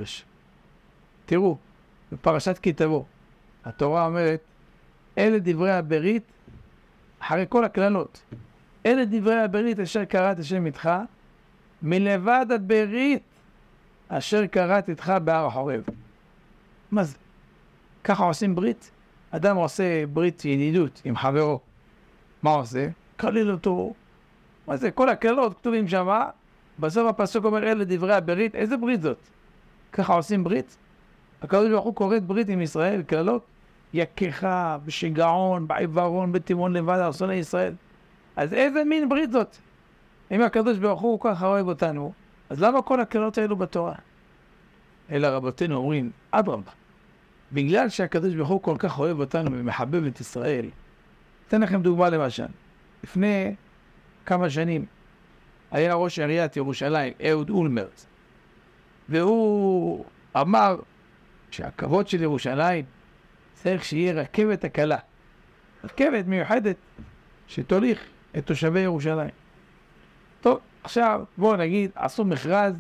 חודש. תראו, בפרשת כי תבוא, התורה אומרת, אלה דברי הברית, אחרי כל הכללות, אלה דברי הברית אשר קראת השם איתך, מלבד הברית אשר קראת איתך בהר החורב. מה זה? ככה עושים ברית? אדם עושה ברית ידידות עם חברו. מה עושה? כליל אותו. מה זה? כל הכללות כתובים שם, בסוף הפסוק אומר, אלה דברי הברית. איזה ברית זאת? ככה עושים ברית? הקדוש ברוך הוא קורא ברית עם ישראל, כללות, יקך, בשגעון, בעיוורון, בתימון לבד, ארסון לישראל. אז איזה מין ברית זאת? אם הקדוש ברוך הוא כל כך אוהב אותנו, אז למה כל הכללות האלו בתורה? אלא רבותינו אומרים, אדרבה, בגלל שהקדוש ברוך הוא כל כך אוהב אותנו ומחבב את ישראל, אתן לכם דוגמה למשל. לפני כמה שנים היה ראש עיריית ירושלים, אהוד אולמרט, והוא אמר שהכבוד של ירושלים צריך שיהיה רכבת הקלה, רכבת מיוחדת שתוליך את תושבי ירושלים. טוב, עכשיו בואו נגיד, עשו מכרז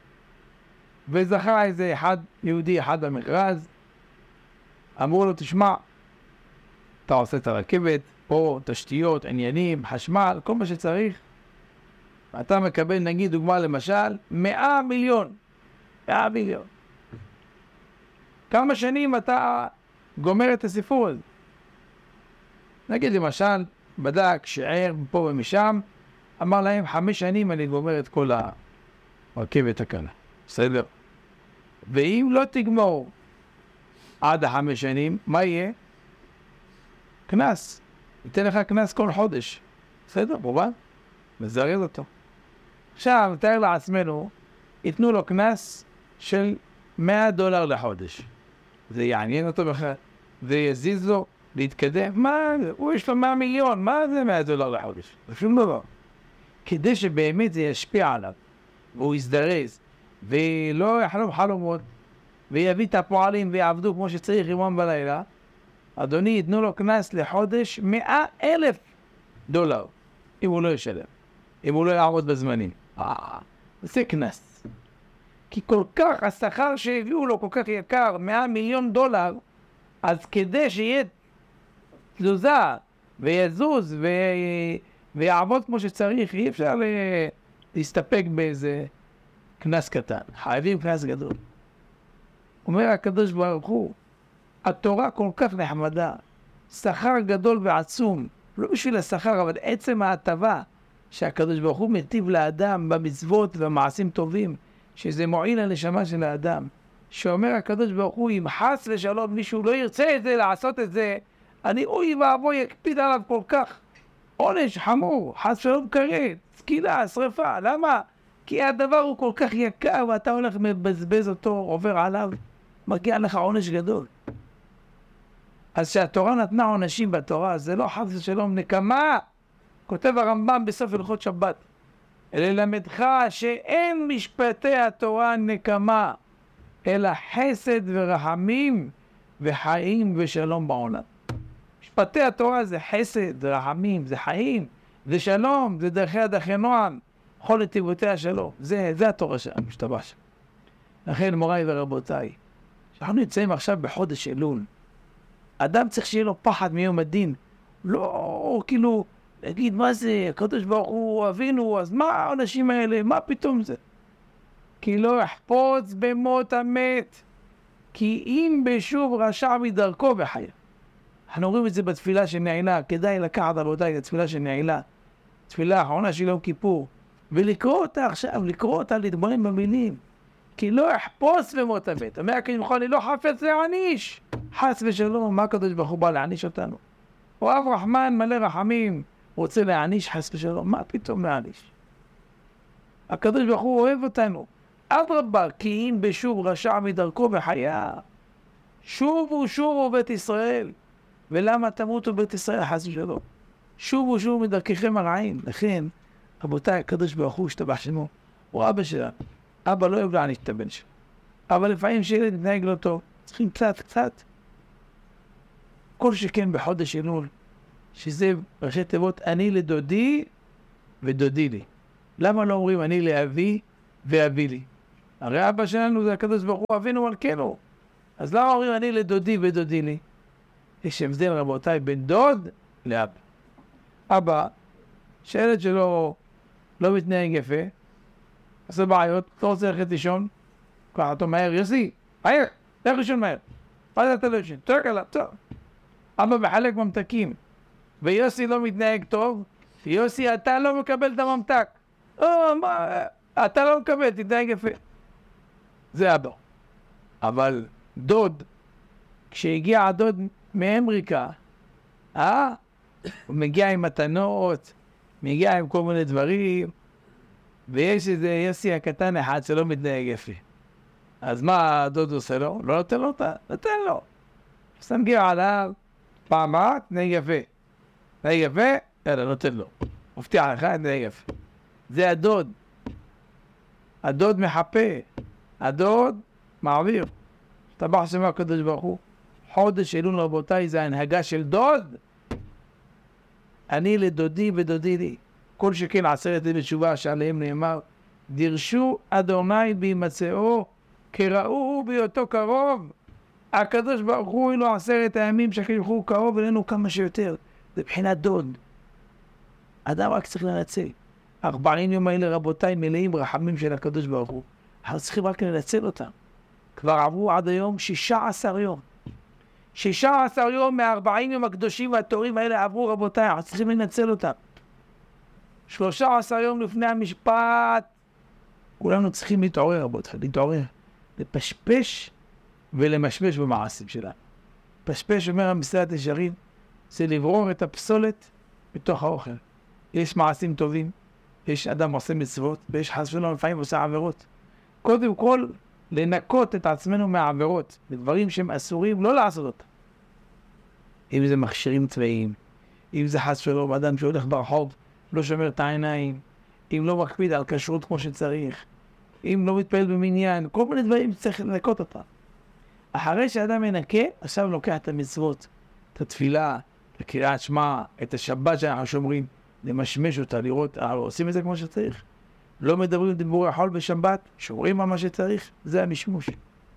וזכה איזה אחד, יהודי אחד במכרז, אמרו לו, תשמע, אתה עושה את הרכבת, פה תשתיות, עניינים, חשמל, כל מה שצריך, ואתה מקבל, נגיד דוגמה למשל, 100 מיליון. 100 מיליון. כמה שנים אתה גומר את הסיפור הזה? נגיד למשל, בדק, שער, פה ומשם, אמר להם 5 שנים אני גומר את כל הרכבת הקלה. בסדר. ואם לא תגמור עד 5 שנים, מה יהיה? כנס. ייתן לך כנס כל חודש. בסדר, מובן? מזרז אותו. עכשיו, נתאר לעצמנו, ייתנו לו כנס של $100 לחודש. זה יעניין אותו בכלל. זה יזיז לו להתקדם. מה זה? הוא יש לו 100 מיליון. מה זה $100 לחודש? זה שום דבר. כדי שבאמת זה ישפיע עליו, והוא יזדרז, ולא יחלום חלומות, ויביא את הפועלים ויעבדו כמו שצריך יומם בלילה, אדוני, ייתנו לו כנס לחודש $100,000, אם הוא לא ישלם, אם הוא לא יעמוד בזמנים. זה כנס. כי כל כך, השכר שהביאו לו כל כך יקר, $100 מיליון, אז כדי שיהיה תזוזה, ויזוז, ויעבוד כמו שצריך, אי אפשר להסתפק באיזה כנס קטן. חייבים כנס גדול. אומר הקדוש ברוך הוא, התורה כל כך נחמדה, שכר גדול ועצום, לא בשביל השכר, אבל עצם ההטבה שהקדוש ברוך הוא מטיב לאדם במצוות ובמעשים טובים, שזה מועיל לנשמה של האדם. שאומר הקדוש ברוך הוא, אם חס ושלום מישהו לא ירצה את זה, לעשות את זה, אני אוי ואבוי יקפיד עליו כל כך. עונש חמור, חס ושלום כרת, סקילה, שריפה. למה? כי הדבר הוא כל כך יקר ואתה הולך מבזבז אותו, עובר עליו, מגיע לך עונש גדול. אז שהתורה נתנה עונשים בתורה, זה לא חס ושלום נקמה. כותב הרמב"ם בסוף הלכות שבת, ללמדך שאין משפטי התורה נקמה, אלא חסד ורחמים וחיים ושלום בעולם. משפטי התורה זה חסד, זה רחמים, זה חיים, זה שלום, זה דרכי הדרכי נועם, כל נתיבותיה השלום. זה התורה שלנו, משתבש. לכן מוריי ורבותיי, שאנחנו נמצאים עכשיו בחודש אלול, אדם צריך שיהיה לו פחד מיום הדין. לא, כאילו, להגיד מה זה, הקדוש ברוך הוא אבינו, אז מה האנשים האלה, מה פתאום זה? כי לא יחפוץ במות המת, כי אם בשוב רשע מדרכו בחיה. אנחנו רואים את זה בתפילה שנעילה, כדאי לקחת רבותיי את התפילה שנעילה, תפילה האחרונה של יום כיפור, ולקרוא אותה עכשיו, לקרוא אותה, להתבונן במילים, כי לא יחפוץ במות המת. אומר הקדוש ברוך הוא, אני לא חפץ להעניש, חס ושלום. מה הקדוש ברוך הוא בא להעניש אותנו? הוא אב רחמן מלא רחמים, רוצה להעניש חס ושלום? מה פתאום להעניש? הקדוש ברוך הוא אוהב אותנו. אדרבה, כי אם בשוב רשע מדרכו בחיה, שובו בית ישראל. ולמה תמותו בית ישראל חס ושלום? שובו מדרככם הרעים. לכן, רבותיי, הקדוש ברוך הוא השתבח שמו, הוא אבא שלנו. אבא לא אוהב להעניש את הבן שלו. אבל לפעמים שילד מתנהג לא טוב, צריכים קצת. כל שכן בחודש אלול, שזה ראשי תיבות, אני לדודי ודודי לי. למה לא אומרים אני לאבי ואבי לי? הרי אבא שלנו זה הקדוש ברוך הוא אבינו מלכנו. אז למה אומרים אני לדודי ודודי לי? יש הבדל רבותיי בין דוד לאבא. אבא, שהילד שלו לא מתנהג יפה, עושה בעיות, לא רוצה ללכת לישון, קרא אותו מהר, יוסי, מהר, לך לישון מהר. מה אתה לא ישן? תרק עליו, טוב. אבא מחלק ממתקים, ויוסי לא מתנהג טוב, יוסי אתה לא מקבל את הממתק. אתה לא מקבל, תתנהג יפה. זה אבא. אבל דוד, כשהגיע הדוד מאמריקה, הוא מגיע עם מתנות, מגיע עם כל מיני דברים, ויש איזה יוסי הקטן אחד שלא מתנהג יפה. אז מה הדוד עושה לו? לא נותן לו אותה, נותן לו. סמגיר עליו, פעם תנהג יפה. תנהג יפה, אלא נותן לו. מבטיח לך, תנהג יפה. זה הדוד. הדוד מחפה. הדוד מעביר. תבח שם הקדוש ברוך הוא. חודש אלול רבותיי זה ההנהגה של דוד. אני לדודי ודודי לי. כל שכן 10,000 תשובה שעליהם נאמר, דרשו אדוני בהימצאו, כראו בהיותו קרוב. הקדוש ברוך הוא לו 10 הימים שכלכו קרוב אלינו כמה שיותר. זה בחינת דוד. אדם רק צריך לנצל. 40 יום האלה רבותיי מלאים רחמים של הקדוש ברוך הוא. אנחנו צריכים רק לנצל אותם. כבר עברו עד היום 16 יום. 16 יום מה-40 יום הקדושים והטהורים האלה עברו רבותיי, אנחנו צריכים לנצל אותם. 13 יום לפני המשפט, כולנו צריכים להתעורר רבותיי, להתעורר, לפשפש ולמשמש במעשים שלנו. פשפש אומר המסילת ישרים, זה לברור את הפסולת בתוך האוכל. יש מעשים טובים, יש אדם עושה מצוות, ויש חס ושלום לפעמים עושה עבירות. קודם כל, לנקות את עצמנו מהעבירות, בדברים שהם אסורים, לא לעשות אותם. אם זה מכשירים צבאיים, אם זה חס ושלום אדם שהולך ברחוב, לא שומר את העיניים, אם לא מקפיד על כשרות כמו שצריך, אם לא מתפעל במניין, כל מיני דברים צריך לנקות אותם. אחרי שאדם ינקה, עכשיו לוקח את המצוות, את התפילה, את הקריאת שמע, את השבת שאנחנו שומרים, למשמש אותה, לראות, עושים את זה כמו שצריך. לא מדברים דיבורי חול בשבת, שומרים על מה שצריך, זה המשמוש.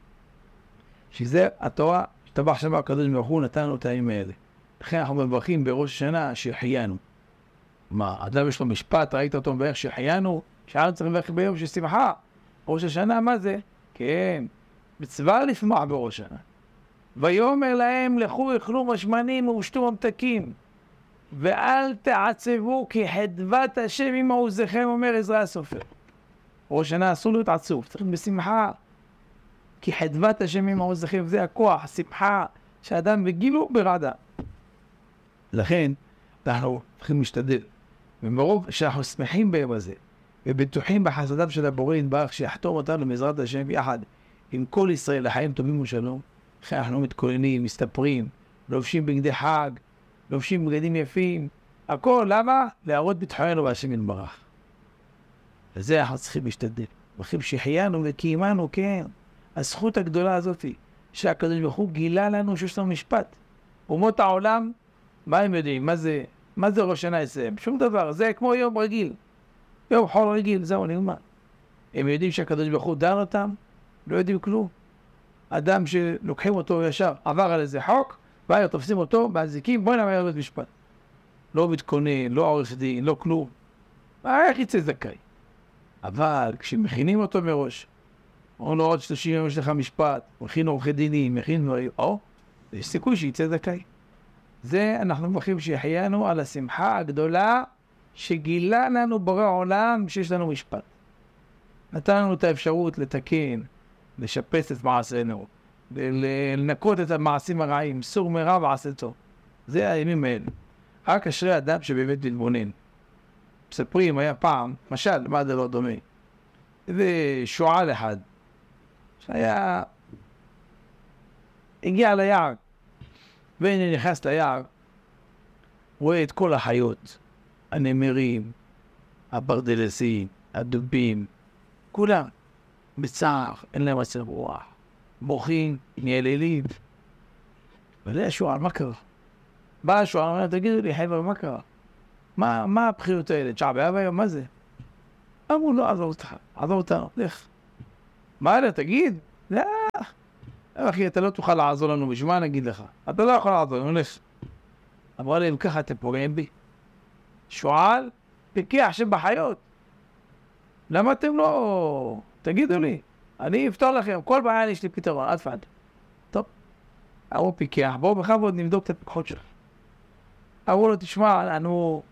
שזה התורה, שטבח שם הקדוש ברוך הוא נתן לו את הימים האלה. לכן אנחנו מברכים בראש השנה שהחיינו. מה, אדם יש לו משפט, ראית אותו מברך שהחיינו, שאנו צריכים לברך ביום של שמחה. ראש השנה, מה זה? כן, מצווה לשמוח בראש השנה. ויאמר להם, לכו אכלו משמנים ושתו ממתקים, ואל תעצבו כי חדבת השם עם מעוזכם, אומר עזרא הסופר. ראש השנה אסור להיות עצוב, צריך בשמחה. כי חדבת השם עם מעוזכם, זה הכוח, השמחה, שאדם בגילו ברעדה. לכן, אנחנו צריכים להשתדל. ומרוב שאנחנו שמחים ביום הזה, ובטוחים בחסדיו של הבורא יתברך, שיחתום אותנו בעזרת השם יחד עם כל ישראל לחיים טובים ושלום. לכן אנחנו מתכוננים, מסתפרים, לובשים בגדי חג, לובשים בגדים יפים, הכל, למה? להראות ביטחוננו בהשם יתברך. וזה אנחנו צריכים להשתדל. צריכים שהחיינו וקיימנו, כן. הזכות הגדולה הזאת, שהקדוש ברוך הוא גילה לנו שיש לנו משפט. אומות העולם, מה הם יודעים? מה זה ראש שנה אצלם? שום דבר, זה כמו יום רגיל. יום חול רגיל, זהו, נגמר. הם יודעים שהקדוש ברוך הוא דן אותם, לא יודעים כלום. אדם שלוקחים אותו ישר, עבר על איזה חוק, והיו תופסים אותו באזיקים, בואי נאמר בית משפט. לא מתכונן, לא עורך דין, לא כלום. איך יצא זכאי? אבל כשמכינים אותו מראש, אומרים לו עוד 30 יום יש לך משפט, מכין עורכי דינים, מכין דברים, יש סיכוי שיצא זכאי. זה אנחנו מברכים שהחיינו על השמחה הגדולה שגילה לנו בורא עולם שיש לנו משפט. נתן לנו את האפשרות לתקן, לשפץ את מעשינו, לנקות את המעשים הרעים, סור מרע ועשתו. זה הימים האלה. רק אשרי אדם שבאמת מתבונן. מספרים, היה פעם, משל, מה זה לא דומה? איזה שועל אחד, שהיה, הגיע ליער, והנה נכנס ליער, רואה את כל החיות, הנמרים, הברדלסים, הדובים, כולם, בצער, אין להם מצב רוח, בוכים, נעללים. ולא השועל, מה קרה? בא השועל, אומר, תגידו לי, חבר'ה, מה קרה? מה הבחירות האלה? תשעה באב היום, מה זה? אמרו, לא, עזוב אותך, לך. מה לא, תגיד? לא. אחי, אתה לא תוכל לעזור לנו, בשביל מה נגיד לך? אתה לא יכול לעזור, נולך. אמרה לי, אם ככה אתם פוגעים בי. שועל, פיקח שבחיות. למה אתם לא... תגידו לי, אני אפתור לכם, כל בעיה יש לי פתרון, עד פעד. טוב. אמרו פיקח, בואו בכבוד נבדוק את הפיקחות שלך. אמרו לו, תשמע, אנחנו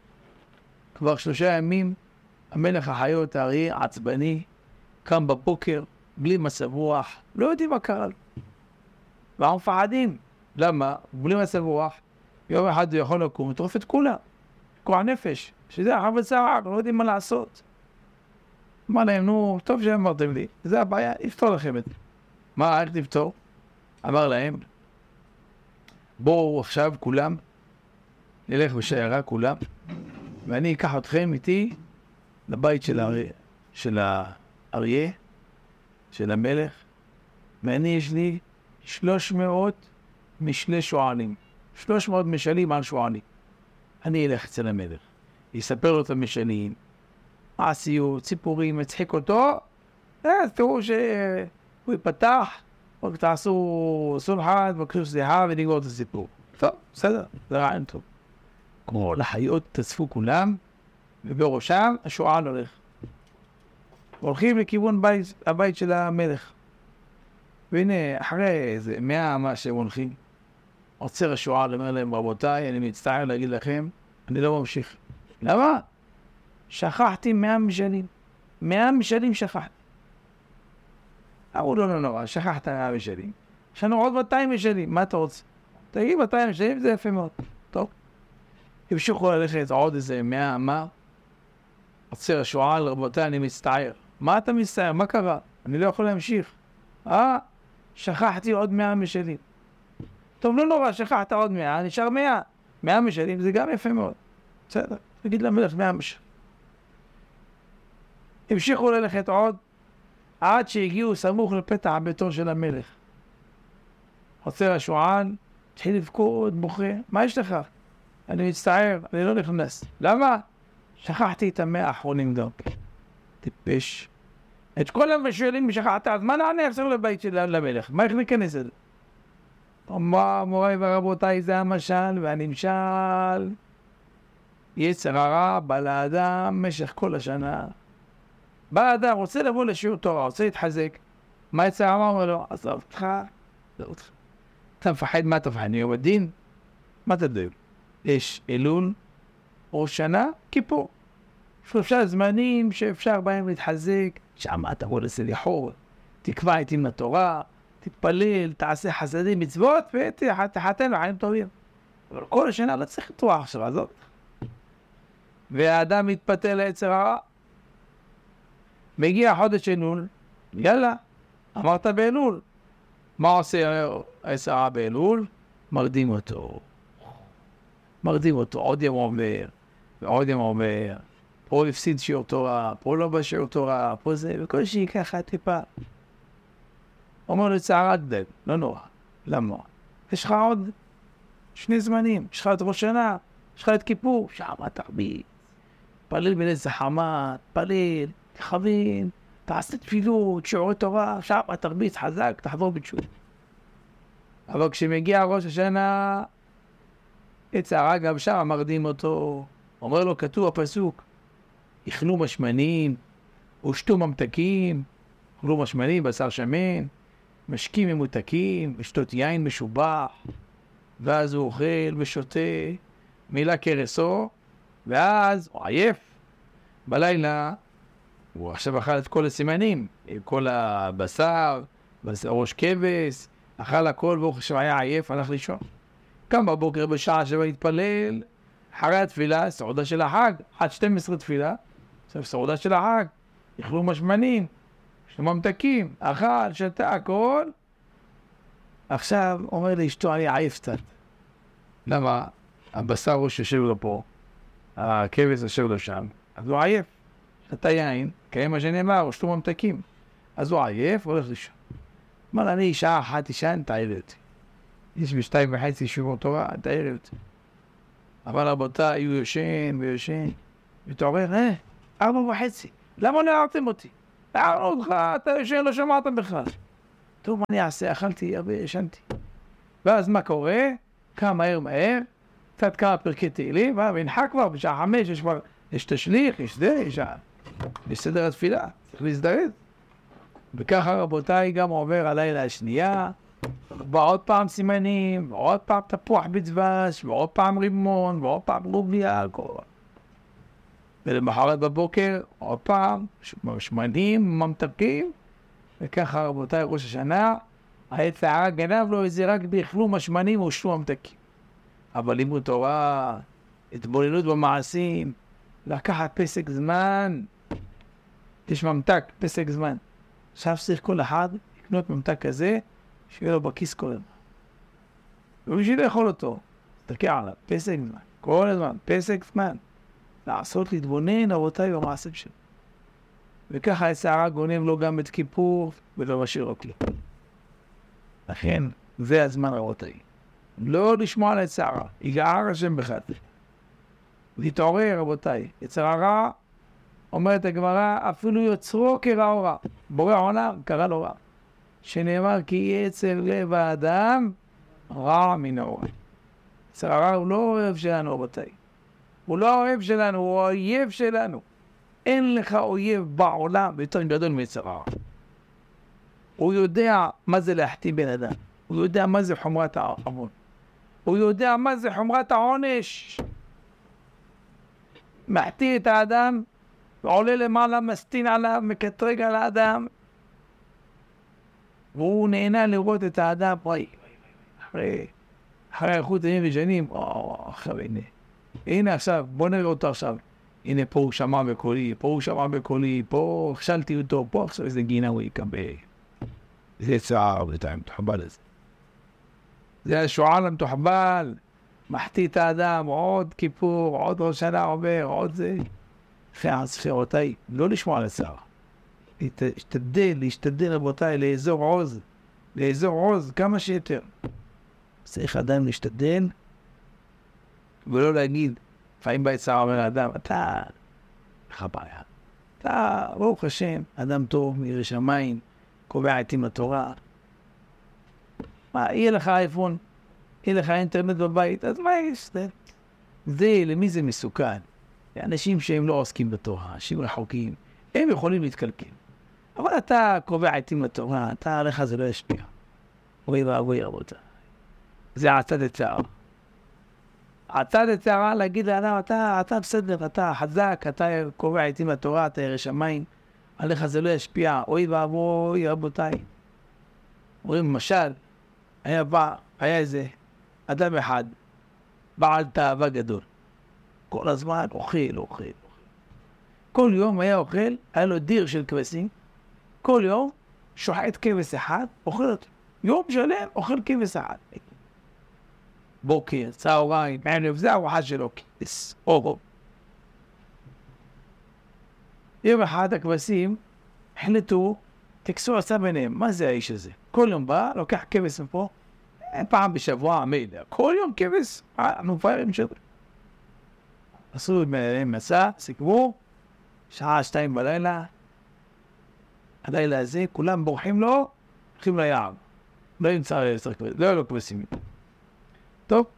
כבר 3 ימים, המלך החיות האריה עצבני, קם בבוקר, בלי מצב רוח, לא יודעים מה קרה לו. ואנחנו מפחדים. למה? בלי מצב רוח, יום אחד הוא יכול לקום, לטרוף את כולם. כוח נפש, שזה אחר בצער, לא יודעים מה לעשות. אמר להם, נו, טוב שאמרתם לי, זה הבעיה, יפתור לכם את זה. מה, איך תפתור? אמר להם, בואו עכשיו כולם, נלך בשיירה כולם, ואני אקח אתכם איתי לבית של האריה, של המלך, ואני יש לי 300 משלי שועלים, 300 משלים על שועלים. אני אלך אצל המלך, יספר לו את המשלים, מעשיות, ציפורים, יצחיק אותו, אז תראו שהוא ייפתח, רק תעשו סולחה, תבקשו סליחה ונגמור את הסיפור. טוב, בסדר, זה רעיון טוב. כמו לחיות תאספו כולם, ובראשם השועל הולך. הולכים לכיוון הבית של המלך. והנה, אחרי איזה 100 מה שהם הולכים, עוצר השועל, אומר להם, רבותיי, אני מצטער להגיד לכם, אני לא ממשיך. למה? שכחתי 100 משלים. 100 משלים שכחתי. אמרו לו, לא נורא, שכחת 100 משלים. יש לנו עוד 200 משלים, מה אתה רוצה? תגיד, 200 משלים זה יפה מאוד. טוב. המשיכו ללכת עוד איזה 100 מה. עוצר השועל, רבותיי, אני מצטער. מה אתה מצטער? מה קרה? אני לא יכול להמשיך. שכחתי עוד 100 משלים. טוב, לא נורא, שכחת עוד 100, נשאר 100. 100 משלים זה גם יפה מאוד. בסדר, תגיד למלך 100 משלים. המשיכו ללכת עוד, עד שהגיעו סמוך לפתח ביתו של המלך. עוצר השועל, התחיל לבכות, בוכה, מה יש לך? אני מצטער, אני לא נכנס. למה? שכחתי את 100 האחרונים גם. טיפש. את כל המשלים שכחת, אז מה נענה עכשיו לבית של המלך? מה איך ניכנס את זה? מוריי ורבותיי, זה המשל והנמשל. יצר הרע בא לאדם במשך כל השנה. בא האדם, רוצה לבוא לשיעור תורה, רוצה להתחזק. מה יצר הרע אומר לו? עזוב אותך, לא אותך. אתה מפחד, מה אתה מפחד? יום הדין? מה אתה יודע? יש אלול, ראש שנה, כיפור. 3 זמנים שאפשר בהם להתחזק. שם אתה רואה לסליחות, תקבע עתים לתורה, תתפלל, תעשה חסדים, מצוות, ותחתן לחיים טובים. אבל כל השנה לא צריך לתרוח עכשיו, הזאת. והאדם מתפתה ליצר הרע. מגיע חודש אלול, יאללה, אמרת באלול. מה עושה היצר הרע באלול? מרדים אותו. עוד יום עובר, ועוד יום עובר. פה הפסיד שיעור תורה, פה לא בשיעור תורה, פה זה, וכל שהיא ככה טיפה. אומר לו, צערת דג, לא נורא. למה? יש לך עוד 2 זמנים, יש לך את ראש שנה, יש לך את כיפור, שם תרביץ. פלל בנס חמה, פלל, תכוון, תעשה תפילות, שיעורי תורה, שם תרביץ חזק, תחזור בתשובה. אבל כשמגיע ראש השנה, יצר הרע גם שם מרדים אותו. אומר לו, כתוב הפסוק, יאכלו משמנים, ושתו ממתקים, יאכלו משמנים, בשר שמן, משקים ממותקים, ושתות יין משובח, ואז הוא אוכל ושותה, מילא קרסו, ואז הוא עייף. בלילה, הוא עכשיו אכל את כל הסימנים, כל הבשר, ראש כבש, אכל הכל, והוא עכשיו היה עייף, הלך לישון. קם בבוקר בשעה 7 להתפלל, אחרי התפילה, סעודה של החג, עד 12 תפילה, עכשיו סעודה של החג, יאכלו משמנים, יש ממתקים, אכל, שתה, הכל. עכשיו אומר לאשתו, אני עייף קצת. למה? הבשר ראש יושב לו פה, הכבש יושב לו שם, אז הוא עייף. שתה יין, קיים מה שנאמר, או שתו ממתקים. אז הוא עייף, הולך לישון. אמר, אני שעה אחת תישן, תעיר אותי. יש ב2:30 שיעור תורה, תעיר אותי. אבל רבותיי, הוא יושן ויושן, ותעורר, 4:30, למה לא הערתם אותי? הערנו אותך, אתה ישן, לא שמעת בכלל. טוב, מה אני אעשה? אכלתי הרבה, ישנתי. ואז מה קורה? קם מהר, קצת כמה פרקי תהילים, ונחה כבר בשעה 5, יש תשליך, יש זה, יש סדר התפילה, צריך להזדרז. וככה רבותיי גם עובר הלילה השנייה, ועוד פעם סימנים, ועוד פעם תפוח בדבש, ועוד פעם רימון, ועוד פעם לוביה, ולמחרת בבוקר, עוד פעם, שמנים, ממתקים, וככה רבותיי ראש השנה, העץ הרע גנב לו איזה רק באכלו משמנים או שום ממתקים. אבל לימוד תורה, התבוננות במעשים, לקחת פסק זמן, יש ממתק, פסק זמן. עכשיו צריך כל אחד לקנות ממתק כזה, שיהיה לו בכיס כל הזמן. ובשביל לאכול אותו, תסתכל עליו, פסק זמן, כל הזמן, פסק זמן. לעשות להתבונן רבותיי במעשים שלו. וככה העץ הרע גונב לו גם את כיפור, ולא משאיר לו כלום. לכן, זה הזמן רבותיי. לא לשמוע על העץ הרע, יגער השם בך. להתעורר רבותיי, עץ הרע, אומרת הגמרא, אפילו יוצרו קרא לו רע. בורא עולם קרא לו רע. שנאמר כי אצל לב האדם רע מן האור. עץ הרע הוא לא אוהב שלנו רבותיי. הוא לא אוהב שלנו, הוא אויב שלנו. אין לך אויב בעולם יותר גדול מעץ הרע. הוא יודע מה זה להחטיא בן אדם. הוא יודע מה זה חומרת העוון. הוא יודע מה זה חומרת העונש. מחטיא את האדם, ועולה למעלה, מסטין עליו, מקטרג על האדם. והוא נהנה לראות את האדם, אחרי איכות ימים ושנים, הנה עכשיו, בוא נראה אותו עכשיו. הנה פה הוא שמע בקולי, פה הכשלתי אותו, פה עכשיו איזה גינה הוא יקבל. זה צער, זה המתוחבל הזה. זה השועל המתוחבל, מחטיא את האדם, עוד כיפור, עוד ראש שנה עובר, עוד זה. ספירותיי, לא לשמוע על הצער. להשתדל רבותיי, לאזור עוז כמה שיותר. צריך אדם להשתדל, ולא להגיד, לפעמים בהצעה אומר האדם, אתה, לך בעיה. אתה, ברוך השם, אדם טוב, מירא שמיים, קובע עתים לתורה. מה, יהיה לך אייפון, יהיה לך אינטרנט בבית, אז מה יש? זה, למי זה מסוכן? אנשים שהם לא עוסקים בתורה, אנשים רחוקים, הם יכולים להתקלקל. אבל אתה קובע עתים לתורה, אתה עליך זה לא ישפיע. אוי ואבוי רבותיי. זה עצת הצער. עצת הצער להגיד לאדם, אתה בסדר, אתה חזק, אתה קובע עתים לתורה, אתה ירא שמיים, עליך זה לא ישפיע. אוי ואבוי רבותיי. אומרים משל, היה איזה אדם אחד, בעל תאווה גדול. כל הזמן אוכל. כל יום היה אוכל, היה לו דיר של כבשים, כל יום שוחט כבש אחד, אוכל אותו. יום שלם אוכל כבש אחד. בוקר, צהריים, מערב, זה ארוחה שלו, כבש, אורו. יום אחד הכבשים החליטו, תקסו עשה ביניהם, מה זה האיש הזה? כל יום בא, לוקח כבש מפה, פעם בשבוע, מילה, כל יום כבש, מפארים שלו. עשו מסע, סיכמו, שעה 2 בלילה, הלילה הזה, כולם בורחים לו, הולכים ליער. לא ימצא כבשים, לא היו לו כבשים. טוב,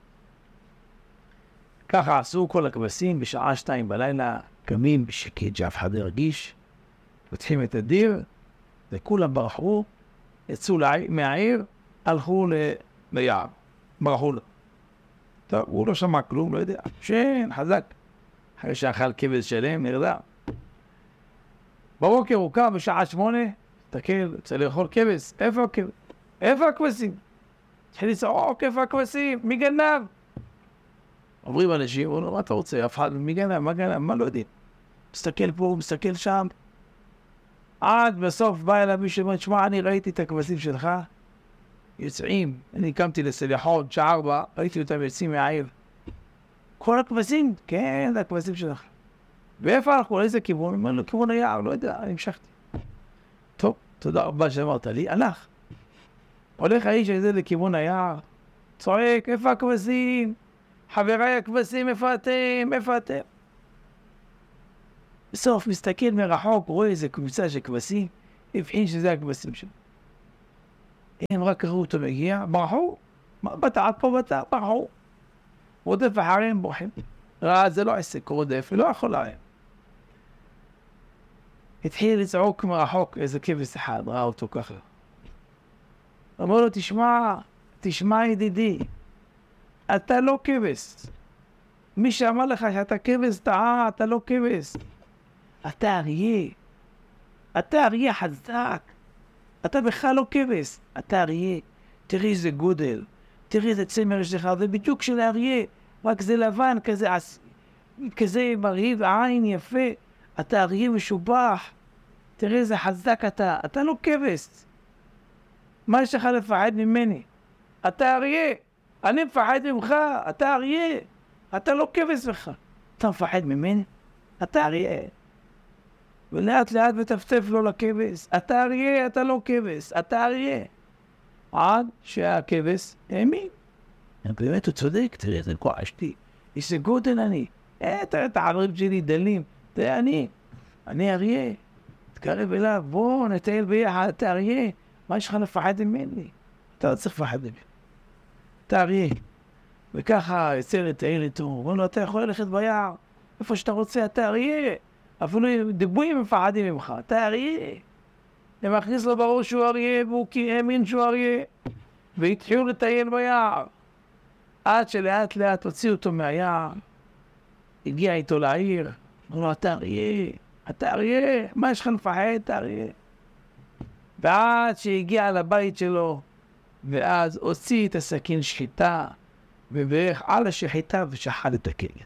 ככה עשו כל הכבשים, בשעה 2 בלילה, קמים בשקט שאף אחד ירגיש, פותחים את הדיר, וכולם ברחו, יצאו מהעיר, הלכו ליער, ברחו לו. טוב, הוא לא שמע כלום, לא יודע, חזק. אחרי שאכל כבש שלם, נרדם. בבוקר הוא קם בשעה 8, תסתכל, צריך לאכול כבש, איפה הכבש? איפה הכבשים? התחיל לצעוק, איפה הכבשים? מי גנב? עוברים אנשים, אומרים לו, מה אתה רוצה? אף אחד, מי גנב? מה גנב? מה לא יודעים? מסתכל פה, מסתכל שם. עד בסוף בא אליו מישהו ואומר, שמע, אני ראיתי את הכבשים שלך, יוצאים, אני קמתי לסליחות, שעה 4, ראיתי אותם יוצאים מהעיר. כל הכבשים? כן, זה הכבשים שלך. ואיפה הלכו? לאיזה כיוון? אומר לו, כיוון היער, לא יודע, אני המשכתי. טוב, תודה רבה שאמרת לי, הלך. הולך האיש הזה לכיוון היער, צועק, איפה הכבשים? חבריי הכבשים, איפה אתם? איפה אתם? בסוף מסתכל מרחוק, רואה איזה קבוצה של כבשים, הבחין שזה הכבשים שלו. הם רק ראו אותו מגיע, ברחו, בטעת פה בטעת, ברחו. רודף אחריהם בורחים. ראה, זה לא עסק, רודף, לא יכול להם. התחיל לצעוק מרחוק איזה כבש אחד, ראה אותו ככה. אמר לו, תשמע ידידי, אתה לא כבש. מי שאמר לך שאתה כבש טעה, אתה לא כבש. אתה אריה. אתה אריה חזק. אתה בכלל לא כבש. אתה אריה. תראי איזה גודל. תראי איזה צמר יש לך. זה בדיוק של האריה. רק זה לבן, כזה מרהיב עין יפה. אתה אריה משובח. תראי איזה חזק אתה. אתה לא כבש. מה יש לך לפחד ממני? אתה אריה. אני מפחד ממך. אתה אריה. אתה לא כבש לך. אתה מפחד ממני? אתה אריה. ולאט לאט מטפטף לו לכבש. אתה אריה, אתה לא כבש. אתה אריה. עד שהכבש האמין. באמת הוא צודק, תראה, זה כל אשתי. איזה גודל אני. תראה את העברים שלי דלים. תראה, אני אריה. תקרב אליו, בוא נטייל ביחד. אתה אריה. מה יש לך לפחד ממני? אתה לא צריך לפחד ממני. אתה אריה. וככה יצא לטייל איתו. אומר לו, אתה יכול ללכת ביער. איפה שאתה רוצה, אתה אריה. אפילו דיבויים מפחדים ממך. אתה אריה. הם מכניס לו ברור שהוא אריה, והוא האמין שהוא אריה. והתחילו לטייל ביער. עד שלאט לאט הוציאו אותו מהיער. הגיע איתו לעיר. אמר לו, אתה אריה. אתה אריה. מה יש לך לפחד? אתה אריה. ועד שהגיע לבית שלו, ואז הוציא את הסכין שחיטה, וברך על השחיטה ושחט את הכבש.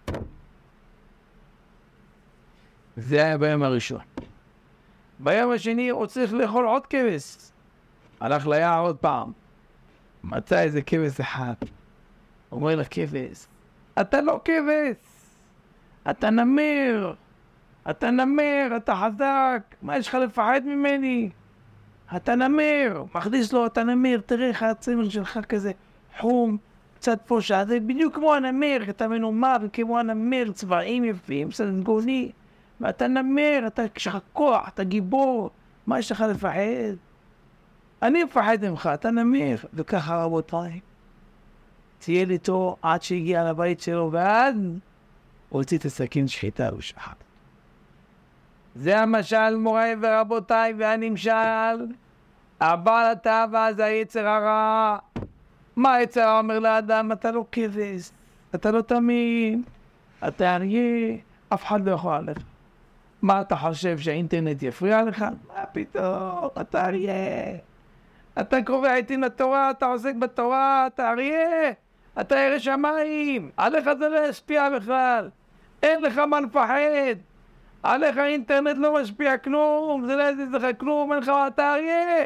זה היה ביום הראשון. ביום השני הוא צריך לאכול עוד כבש. הלך ליער עוד פעם. מצא איזה כבש אחד. אומר לכבש, אתה לא כבש. אתה נמר. אתה נמר, אתה חזק. מה יש לך לפחד ממני? אתה נמר. מכניס לו, אתה נמר. תראה איך הצמר שלך כזה חום. קצת פה זה בדיוק כמו הנמר. אתה מנומר כמו הנמר. צבעים יפים, סנגוני. ואתה נמר, יש לך כוח, אתה גיבור, מה יש לך לפחד? אני מפחד ממך, אתה נמר. וככה רבותיי, טייל איתו עד שהגיע לבית שלו, ואז הוא הוציא את הסכין שחיטה ושחט. זה המשל מוריי ורבותיי, והנמשל, הבעל התאווה זה היצר הרע. מה היצר הרע אומר לאדם? אתה לא כבש, אתה לא תמים, אתה אריה, אף אחד לא יכול עליך. מה אתה חושב, שהאינטרנט יפריע לך? מה פתאום, אתה אריה. אתה קובע איתי לתורה, אתה עוסק בתורה, אתה אריה. אתה ירא שמיים, עליך זה לא ישפיע בכלל. אין לך מה לפחד. עליך האינטרנט לא משפיע כלום, זה לא יזיז לך כלום, אין לך, אתה אריה.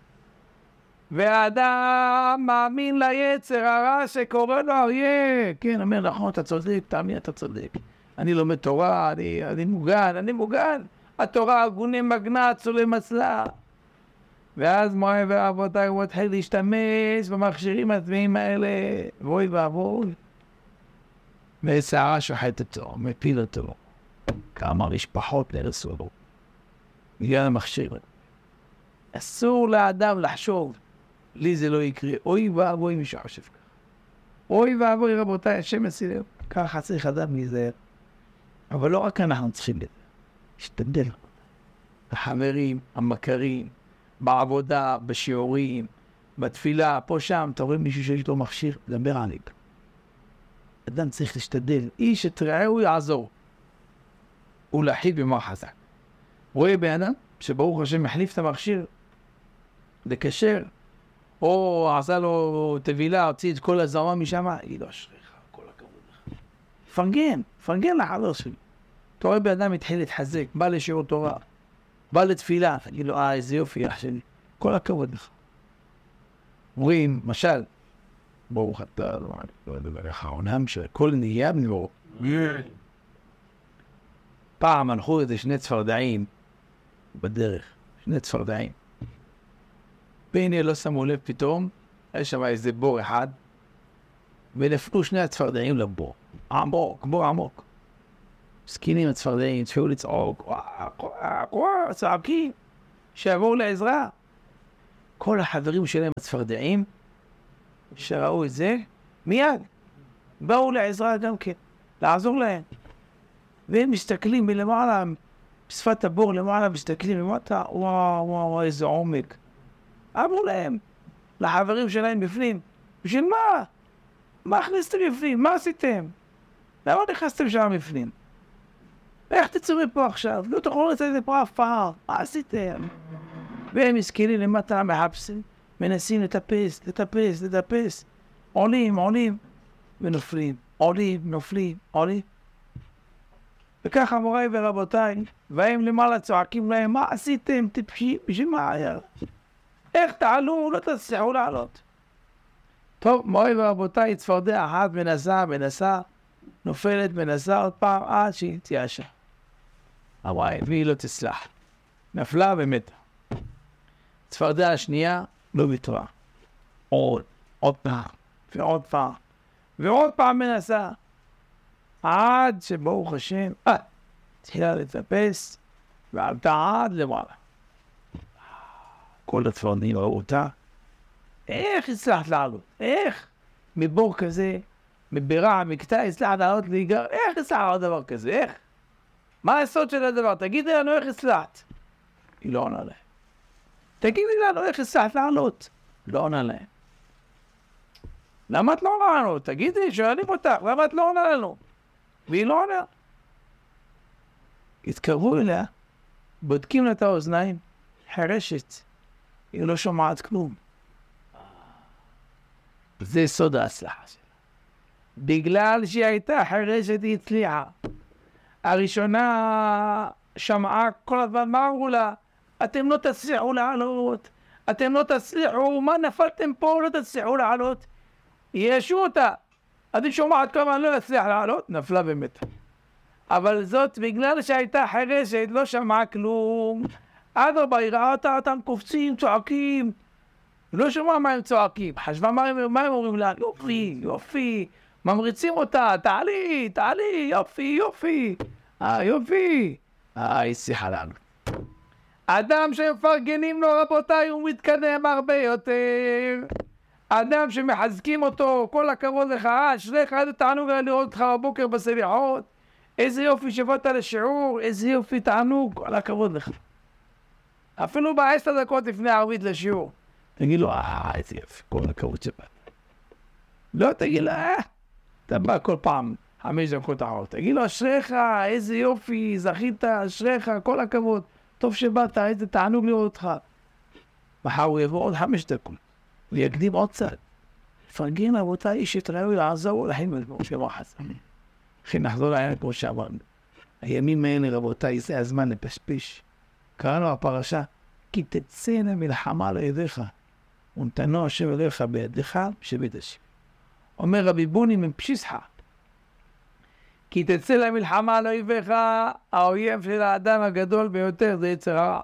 והאדם מאמין ליצר הרע שקורא לו אריה. כן, אומר, נכון, אתה צודק, תאמין, אתה צודק. אני לומד תורה, אני מוגן. התורה הגוני מגנט, צולם אצלה. ואז מוריי ורבותיי, הוא התחיל להשתמש במכשירים הטבעיים האלה, ואוי ואבוי. ושערה שוחט אותו, מפיל אותו. כמה משפחות נהרסו לו. בגלל המכשיר. אסור לאדם לחשוב, לי זה לא יקרה. אוי ואבוי מי שחושב ככה. אוי ואבוי רבותיי, השם יצילנו. ככה צריך אדם להיזהר. אבל לא רק אנחנו צריכים לזה. להשתדל. החברים, המכרים, בעבודה, בשיעורים, בתפילה, פה שם, אתה רואה מישהו שיש לו מכשיר, דבר עליו. אדם צריך להשתדל. איש את רעהו יעזור. ולהחיל במה חזק. רואה באדם שברוך השם מחליף את המכשיר לקשר, או עשה לו תבילה, הוציא את כל הזרמה משם, יגיד לו אשריך, כל הכבוד לך. פרגן לחבר שלי. אתה רואה באדם התחיל להתחזק, בא לשיעור תורה, בא לתפילה, תגיד לו, איזה יופי אח שלי, כל הכבוד לך. אומרים, משל, ברוך אתה, לא אדבר לך, העונם שכל נהיה בנברו. פעם הלכו איזה שני צפרדעים בדרך, שני צפרדעים. והנה לא שמו לב פתאום, יש שם איזה בור אחד, ונפלו שני הצפרדעים לבור. עמוק, בור עמוק. מסכינים הצפרדעים, התחילו לצעוק, צועקים, שיבואו לעזרה. כל החברים שלהם הצפרדעים, שראו את זה, מיד באו לעזרה גם כן, לעזור להם. והם מסתכלים מלמעלה, בשפת הבור למעלה, מסתכלים למטה, וואו, איזה עומק. אמרו להם, לחברים שלהם בפנים, בשביל מה? מה הכנסתם בפנים? מה עשיתם? למה נכנסתם שם בפנים? איך תצאו מפה עכשיו? לא תוכלו לצאת לפה אף פעם. מה עשיתם? והם מסכימים למטה, מחפשים, מנסים לטפס. עולים, ונופלים. נופלים. וככה מוריי ורבותיי, והם למעלה צועקים להם, מה עשיתם? טיפשי, בשביל מה היה? איך תעלו? לא תצליחו לעלות. טוב, מוריי ורבותיי, צפרדע אחת מנסה, נופלת, מנסה עוד פעם, עד שהיא תייאשה. וואי, והיא לא תסלח. נפלה ומתה. צפרדע השנייה לא ויתרה. עוד פעם, ועוד פעם מנסה. עד שברוך השם, התחילה לטפס, ועלתה עד למעלה. כל הצפרדעים ראו אותה. איך הצלחת לעלות? איך? מבור כזה, מבירה, מקטע, הצלחת לעלות להיגר. איך הצלחת לעלות דבר כזה? איך? מה הסוד של הדבר? תגידי לנו איך הצלחת. היא לא עונה להם. תגידי לנו איך הצלחת לעלות. לא עונה להם. למה את לא עונה לנו? תגידי, שואלים אותך, למה את לא עונה לנו? והיא לא עונה. התקרבו אליה, בודקים לה את האוזניים, חרשת. היא לא שומעת כלום. זה סוד ההצלחה שלה. בגלל שהיא הייתה חרשת, היא הצליחה. הראשונה שמעה כל הזמן, מה אמרו לה? אתם לא תצליחו לעלות. אתם לא תצליחו, מה נפלתם פה? לא תצליחו לעלות. ישו אותה. אז היא שומעת כמה לא יצליח לעלות, נפלה ומתה. אבל זאת בגלל שהייתה חרשת, לא שמעה כלום. אדרבה, היא ראה אותם קופצים, צועקים. לא שמעה מה הם צועקים. חשבה מה הם אומרים לה? יופי. ממריצים אותה, תעלי, יופי. יופי. היא שיחה לנו. אדם שמפרגנים לו, רבותיי, הוא מתקדם הרבה יותר. אדם שמחזקים אותו, כל הכבוד לך, אשריך, איזה תענוג היה לראות אותך בבוקר בסליחות. איזה יופי שבאת לשיעור, איזה יופי תענוג, כל הכבוד לך. אפילו ב10 דקות לפני הערבית לשיעור. תגיד לו, איזה יופי, כל הכבוד שבאת. לא, תגיד לו, אתה בא כל פעם 5 דקות אחרות. תגיד לו, אשריך, איזה יופי, זכית, אשריך, כל הכבוד. טוב שבאת, איזה תענוג לראות אותך. מחר הוא יבוא עוד 5 דקות. הוא יקדים עוד צד. פרגן רבותיי, איש יתראו לעזור לחיים כמו שמחס. אחי, נחזור לעניין כמו שאמרנו. הימים האלה רבותיי, זה הזמן לפשפש. קראנו הפרשה, כי תצאנה מלחמה לידיך, ונתנו השם אליך בידיך שבית השם. אומר רבי בוני מפשיסחה, כי תצא למלחמה על אויביך, האויב של האדם הגדול ביותר זה יצר הרע.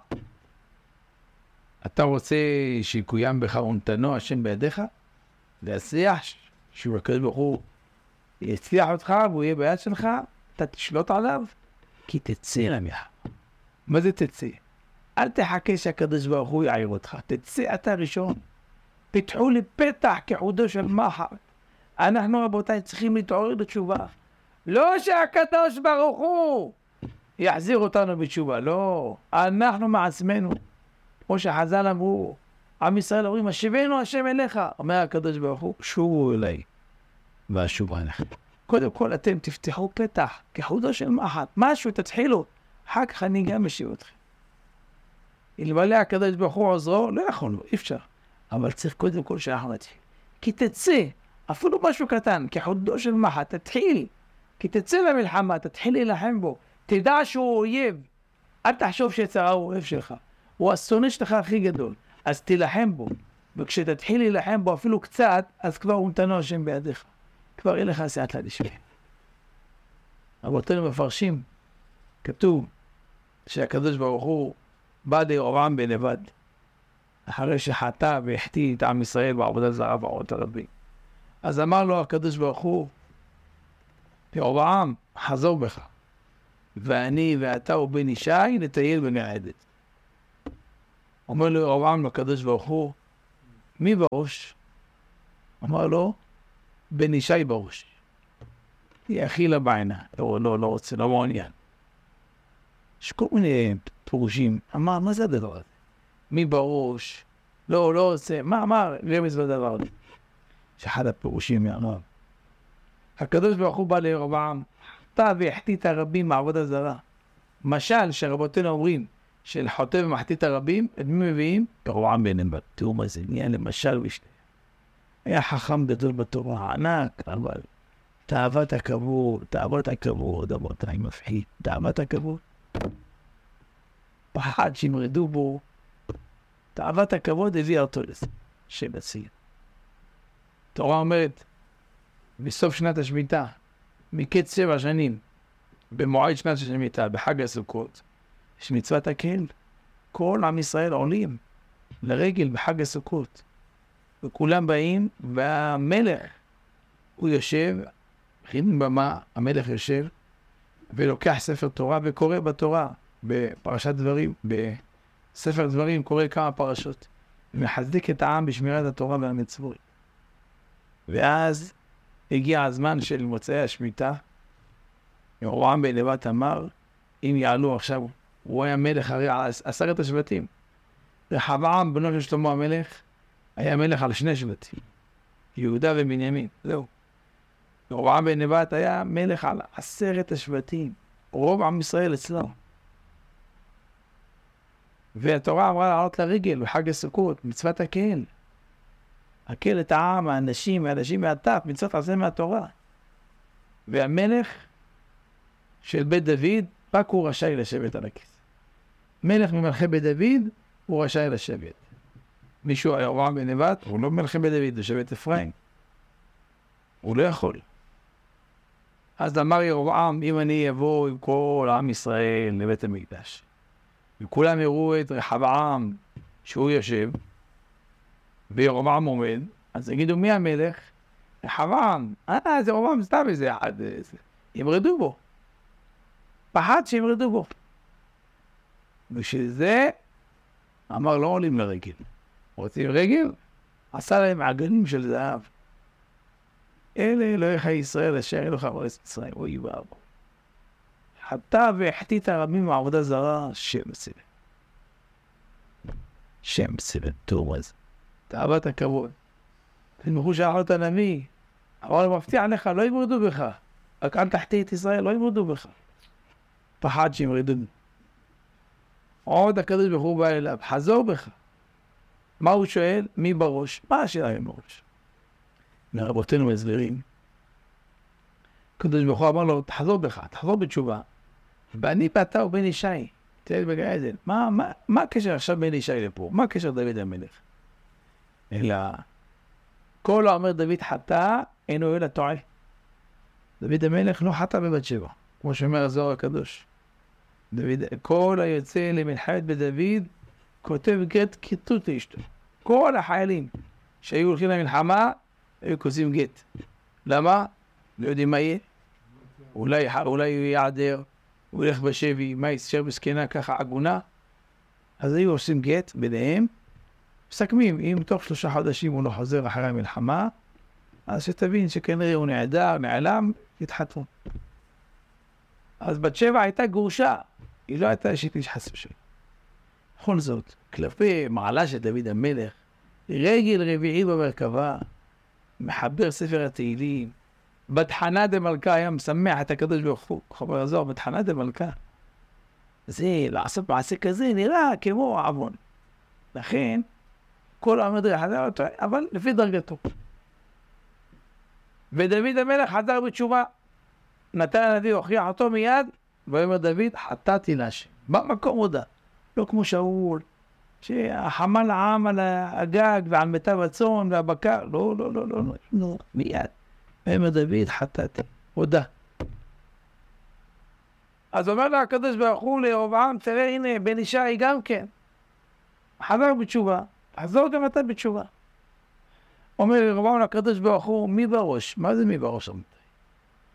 אתה רוצה שיקוים בך ונתנו השם בידיך? להצליח, שהוא הקדוש ברוך הוא יצליח אותך והוא יהיה ביד שלך, אתה תשלוט עליו, כי תצא למלחמה. מה זה תצא? אל תחכה שהקדוש ברוך הוא יעיר אותך, תצא אתה ראשון. פיתחו לי פתח כחודו של מחר. אנחנו רבותיי צריכים להתעורר בתשובה. לא שהקדוש ברוך הוא יחזיר אותנו בתשובה, לא. אנחנו מעצמנו. כמו שחז"ל אמרו, עם ישראל אומרים, השיבנו השם אליך. אומר הקדוש ברוך הוא, שובו אליי, והשובו אליכם. קודם כל אתם תפתחו פתח כחודו של מחר. משהו תתחילו, אחר כך אני גם משיב אתכם. אלמלא הקדוש ברוך הוא עוזרו, לא יכולנו, אי אפשר. אבל צריך קודם כל שאנחנו נתחיל. כי תצא, אפילו משהו קטן, כחודו של מחר, תתחיל. כי תצא למלחמה, תתחיל להילחם בו. תדע שהוא אויב. אל תחשוב שיצרה הוא אויב שלך. הוא השונא שלך הכי גדול. אז תילחם בו. וכשתתחיל להילחם בו אפילו קצת, אז כבר הוא נתנו השם בידיך. כבר יהיה לך סייעתא דשמיא. רבותינו מפרשים, כתוב שהקדוש ברוך הוא בא לירבעם בן נבט, אחרי שחטא והחטיא את עם ישראל בעבודה זרה ועבודת הרבים. אז אמר לו הקדוש ברוך הוא, ירבעם, חזור בך. ואני ואתה ובן ישי נטייל בגן עדן. אומר לו ירבעם לקדוש ברוך הוא, מי בראש? אמר לו, בן ישי בראש. יאכילה בעינה. לא רוצה, לא מעוניין. יש כל מיני פירושים. אמר, מה זה הדבר הזה? מי בראש? לא רוצה. מה? רמז בדבר הזה. שאחד הפירושים יאמר. הקדוש ברוך הוא בא לירבעם, אתה והחטאת רבים מעבודה זרה. משל שרבותינו אומרים, של חוטא ומחטאת רבים, את מי מביאים? ירבעם בן נבט. תראו מה זה, נהיה למשל ושני. היה חכם גדול בתורה, ענק, אבל תאוות הכבוד, רבותיי, מפחיד, תאוות הכבוד. פחד שימרדו בו, תאוות הכבוד הביאה אותו לזה, שם הציע. התורה אומרת, בסוף שנת השמיטה, מקץ 7 שנים, במועד שנת השמיטה, בחג הסוכות, יש מצוות הקהל. כל עם ישראל עולים לרגל בחג הסוכות. וכולם באים, והמלך, הוא יושב, מכין במה, המלך יושב, ולוקח ספר תורה וקורא בתורה, בפרשת דברים, בספר דברים קורא כמה פרשות, ומחזק את העם בשמירת התורה והמצוות. ואז הגיע הזמן של מוצאי השמיטה, ירבעם בן נבט אמר, אם יעלו עכשיו, הוא היה מלך הרי על 10 השבטים. רחבעם בנו של שלמה המלך, היה מלך על 2 שבטים, יהודה ובנימין, זהו. ירבעם בן נבט היה מלך על 10 השבטים, רוב עם ישראל אצלו. והתורה אמרה לעלות לרגל בחג הסוכות, מצוות הקהל. הקהל את העם, האנשים מהטף, מצוות עשה מהתורה. והמלך של בית דוד, רק הוא רשאי לשבת על הכיסא. מלך ממלכי בית דוד, הוא רשאי לשבת. מישהו, ירבעם בן נבט, הוא לא מלכי בית דוד, הוא שבט אפרים. הוא לא יכול. אז אמר ירבעם, אם אני אבוא עם כל עם ישראל לבית המקדש, וכולם יראו את רחבעם שהוא יושב, וירבעם עומד, אז יגידו מי המלך? רחבעם. זה ירבעם סתם איזה אחד, ימרדו בו. פחד שימרדו בו. ושזה, אמר לא עולים לרגל. רוצים רגל? עשה להם עגלים של זהב. אלה אלוהיך ישראל אשר אלוהיך בארץ מצרים. אוי ואבוי. חטא והחטאת רבים מעבודה זרה, שם סלם. שם סלם, תראו מה זה. תאוות הכבוד. תלמחו שאחר את הנביא. אבל הוא מבטיח לך, לא ימרדו בך. רק אל תחטא את ישראל, לא ימרדו בך. פחד שימרדו. עוד הקדוש ברוך הוא בא אליו, חזור בך. מה הוא שואל? מי בראש? מה השאלה עם בראש? לרבותינו מסבירים. הקדוש ברוך הוא אמר לו, תחזור בך, תחזור בתשובה. ואני ואתה ובן ישי, תהיה בגן עדן. מה הקשר עכשיו בן ישי לפה? מה הקשר דוד המלך? אלא, כל האומר דוד חטא, אינו אלא טועה. דוד המלך לא חטא בבת שבע, כמו שאומר הזוהר הקדוש. כל היוצא למלחמת בדוד, כותב גט כיתות לאשתו. כל החיילים שהיו הולכים למלחמה, היו כותבים גט. למה? לא יודעים מה יהיה. אולי הוא יעדר, הוא ילך בשבי, מה יסשר בסכנה ככה עגונה. אז היו עושים גט ביניהם, מסכמים, אם תוך 3 חודשים הוא לא חוזר אחרי המלחמה, אז שתבין שכנראה הוא נעדר, נעלם, יתחתנו. אז בת שבע הייתה גרושה, היא לא הייתה אשת איש חס ושלום. בכל זאת, כלפי מעלה של דוד המלך, רגל רביעי במרכבה, מחבר ספר התהילים, בתחנה דמלכה היה משמח את הקדוש ברוך הוא, חבר הזוהר, בתחנה דמלכה. זה, לעשות מעשה כזה נראה כמו עוון. לכן, כל העמד חזר אותו, אבל לפי דרגתו. ודוד המלך חזר בתשובה, נתן הנביא הוכיח אותו מיד, ואומר דוד, חטאתי להשם. במקום הודה. לא כמו שאול, שחמל העם על הגג ועל מיטב הצאן והבקר. לא, מיד. ואומר דוד, חטאתי. הודה. אז אומר לה הקדוש ברוך הוא לירבעם, תראה הנה בן ישי גם כן. חזר בתשובה. חזור גם אתה בתשובה. אומר לירבעם לקדוש ברוך הוא, מי בראש? מה זה מי בראש?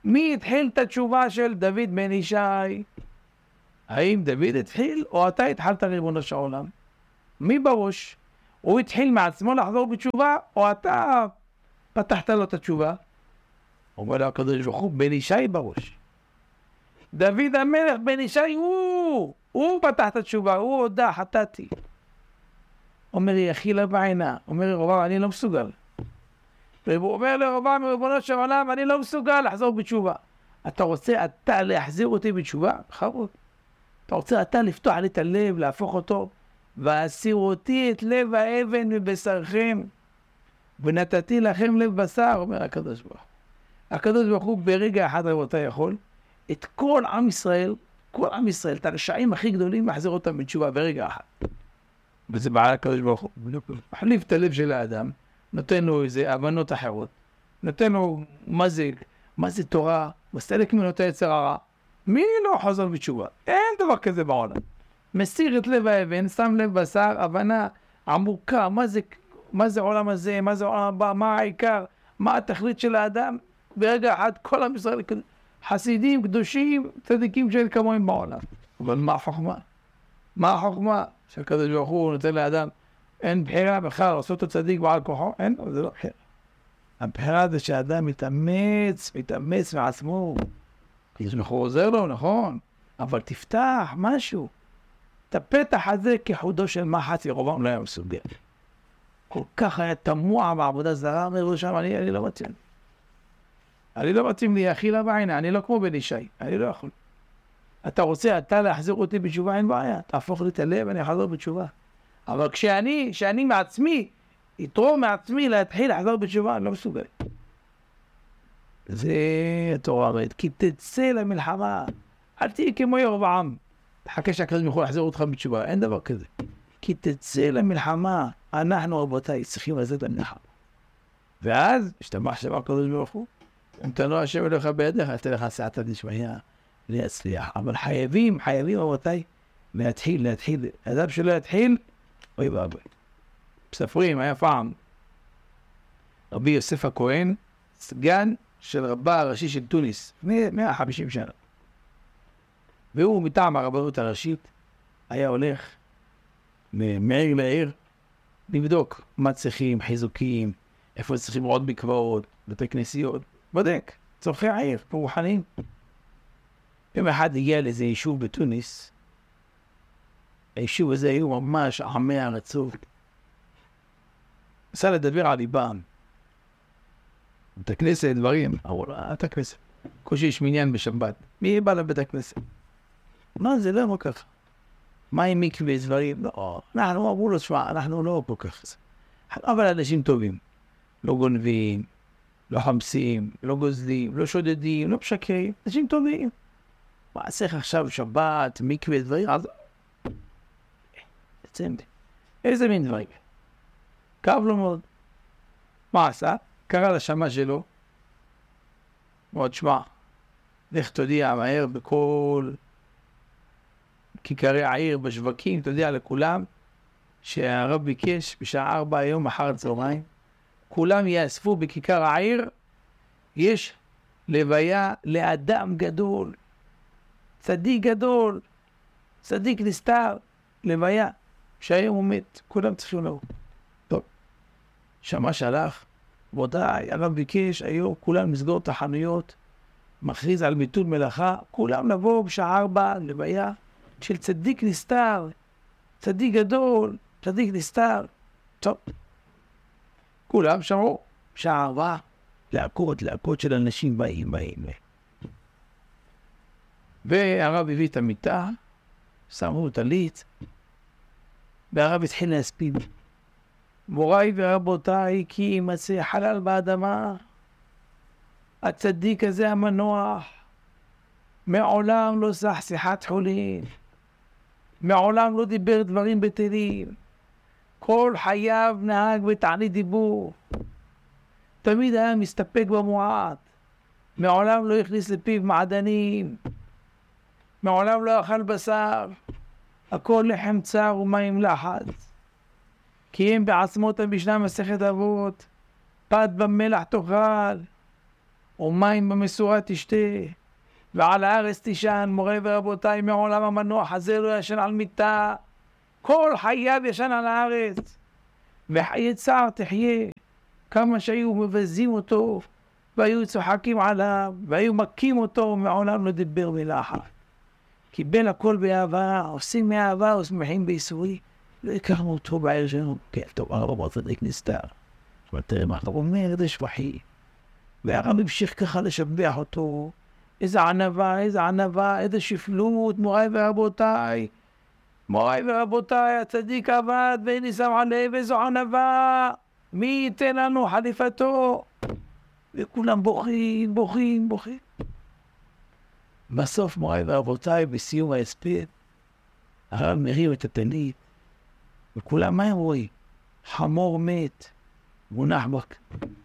מי התחיל את התשובה של דוד בן ישי? האם דוד התחיל, או אתה התחלת ריבונו של עולם? מי בראש? הוא התחיל מעצמו לחזור בתשובה, או אתה פתחת לו את התשובה? אומר לו הקדוש ברוך הוא, בן ישי בראש. דוד המלך בן ישי, הוא פתח את התשובה, הוא הודע, חטאתי. אומר לי, אכילה בעינה. אומר לי, רובם, אני לא מסוגל. והוא אומר לרובם, ריבונו של עולם, אני לא מסוגל לחזור בתשובה. אתה רוצה אתה להחזיר אותי בתשובה? חרוד. אתה רוצה אתה לפתוח לי את הלב, להפוך אותו, והסיר אותי את לב האבן מבשרכם, ונתתי לכם לב בשר, אומר הקדוש ברוך הוא. הקדוש ברוך הוא ברגע אחד רבותי יכול, את כל עם ישראל, את הרשעים הכי גדולים, מחזיר אותם בתשובה ברגע אחד. וזה בעל הקדוש ברוך הוא. מחליף את הלב של האדם, נותן לו איזה הבנות אחרות, נותן לו מה זה תורה, מסתלק ממנו את היצר הרע. מי לא חוזר בתשובה? אין דבר כזה בעולם. מסיר את לב האבן, שם לב בשר, הבנה עמוקה, מה זה עולם הזה, מה זה עולם הבא, מה העיקר, מה התכלית של האדם. ברגע אחד כל עם ישראל חסידים, קדושים, צדיקים שאין כמוהם בעולם. אבל מה החוכמה? מה החוכמה? שהקדוש ברוך הוא נותן לאדם, אין בחירה בכלל, לעשות את הצדיק בעל כוחו, אין, אבל זה לא בחירה. הבחירה זה שהאדם מתאמץ מעצמו. הקדוש ברוך הוא עוזר לו, נכון, אבל תפתח משהו. את הפתח הזה כחודו של מחץ ירובעם לא היה מסוגל. כל כך היה תמוה בעבודה זרה, אומר שם, אני לא מתאים. אני לא מתאים לי, אכילה בעינה, אני לא כמו בן ישי, אני לא יכול. אתה רוצה, אתה להחזיר אותי בתשובה, אין בעיה, תהפוך לי את הלב, אני אחזור בתשובה. אבל כשאני מעצמי, יתרום מעצמי להתחיל לחזור בתשובה, אני לא מסוגל. זה התורה אומרת, כי תצא למלחמה, אל תהיה כמו ירבעם. תחכה שהקדוש ברוך הוא יחזיר אותך בתשובה, אין דבר כזה. כי תצא למלחמה, אנחנו רבותיי צריכים לצאת למלחמה. ואז, השתמח שבא הקדוש ברוך הוא, אם תנו השם אליך בידיך, אתן לך סעתא דשמיא להצליח. אבל חייבים רבותיי, להתחיל. אדם שלא יתחיל, אוי ואבוי. מספרים, היה פעם, רבי יוסף הכהן, סגן של רבה הראשי של טוניס, 150 שנה. והוא מטעם הרבנות הראשית, היה הולך מעיר לעיר, לבדוק מה צריכים, חיזוקים, איפה צריכים עוד מקוואות, בתי כנסיות, בודק, צורכי העיר, רוחניים. יום אחד הגיע לאיזה יישוב בטוניס, היישוב הזה היו ממש עמי הרצוף. נסה לדבר על ליבם. בית הכנסת, דברים, אמרו לו, את הכנסת. קושי יש מניין בשבת. מי בא לבית הכנסת? מה זה לא כל כך. מה עם מקווה, דברים? לא, אנחנו אמרו לו, שמה, אנחנו לא כל כך. אבל אנשים טובים. לא גונבים, לא חמסים, לא גוזלים, לא שודדים, לא משקרים. אנשים טובים. מה צריך עכשיו שבת, מקווה, דברים? אז... איזה מין דברים? כאב לו מאוד. מה עשה? קרא לשמה שלו. מאוד שמע. לך תודיע מהר בכל כיכרי העיר, בשווקים, תודיע לכולם שהרב ביקש בשעה 4 היום אחר הצהריים. כולם יאספו בכיכר העיר. יש לוויה לאדם גדול. צדיק גדול. צדיק נסתר. לוויה. שהיום הוא מת. כולם צריכים לבוא. טוב. שמה שלח. בודאי, הרב ביקש, היום כולם נסגור את החנויות, מכריז על ביטול מלאכה, כולם לבוא בשעה 4 לוויה של צדיק נסתר, צדיק גדול, צדיק נסתר. טוב. כולם שמעו, בשעה 4, להקות של אנשים באים. והרב הביא את המיטה, שמו את הליץ, והרב התחיל להספיד. מוריי ורבותיי, כי יימצא חלל באדמה, הצדיק הזה המנוח, מעולם לא שח שיחת חולין, מעולם לא דיבר דברים בטלים, כל חייו נהג בתענית דיבור, תמיד היה מסתפק במועט, מעולם לא הכניס לפיו מעדנים, מעולם לא אכל בשר, הכל לחם צר ומים לחץ. כי אם בעצמות המשנה מסכת אבות, פת במלח תאכל, ומים במסורה תשתה, ועל הארץ תישן. מורי ורבותיי, מעולם המנוח הזה לא ישן על מיטה, כל חייו ישן על הארץ, וחיי צער תחיה. כמה שהיו מבזים אותו, והיו צוחקים עליו, והיו מכים אותו, מעולם לא דיבר מילה אחת. קיבל הכל באהבה, עושים מאהבה ושמחים בייסורי. לא הכרנו אותו בעיר שלנו. כן, טוב, הרב צדיק נסתר. אבל תראה מה הוא אומר, זה שבחי. והרב המשיך ככה לשבח אותו. איזה ענבה, איזה ענבה, איזה שפלות, מוריי ורבותיי. מוריי ורבותיי, הצדיק עבד ואין לי שם עליו, איזו ענבה. מי ייתן לנו חליפתו? וכולם בוכים, בוכים, בוכים. בסוף, מוריי ורבותיי, בסיום ההספד, הרב מרים את הטלית, וכולם מה הם רואים? חמור מת, מונח בק.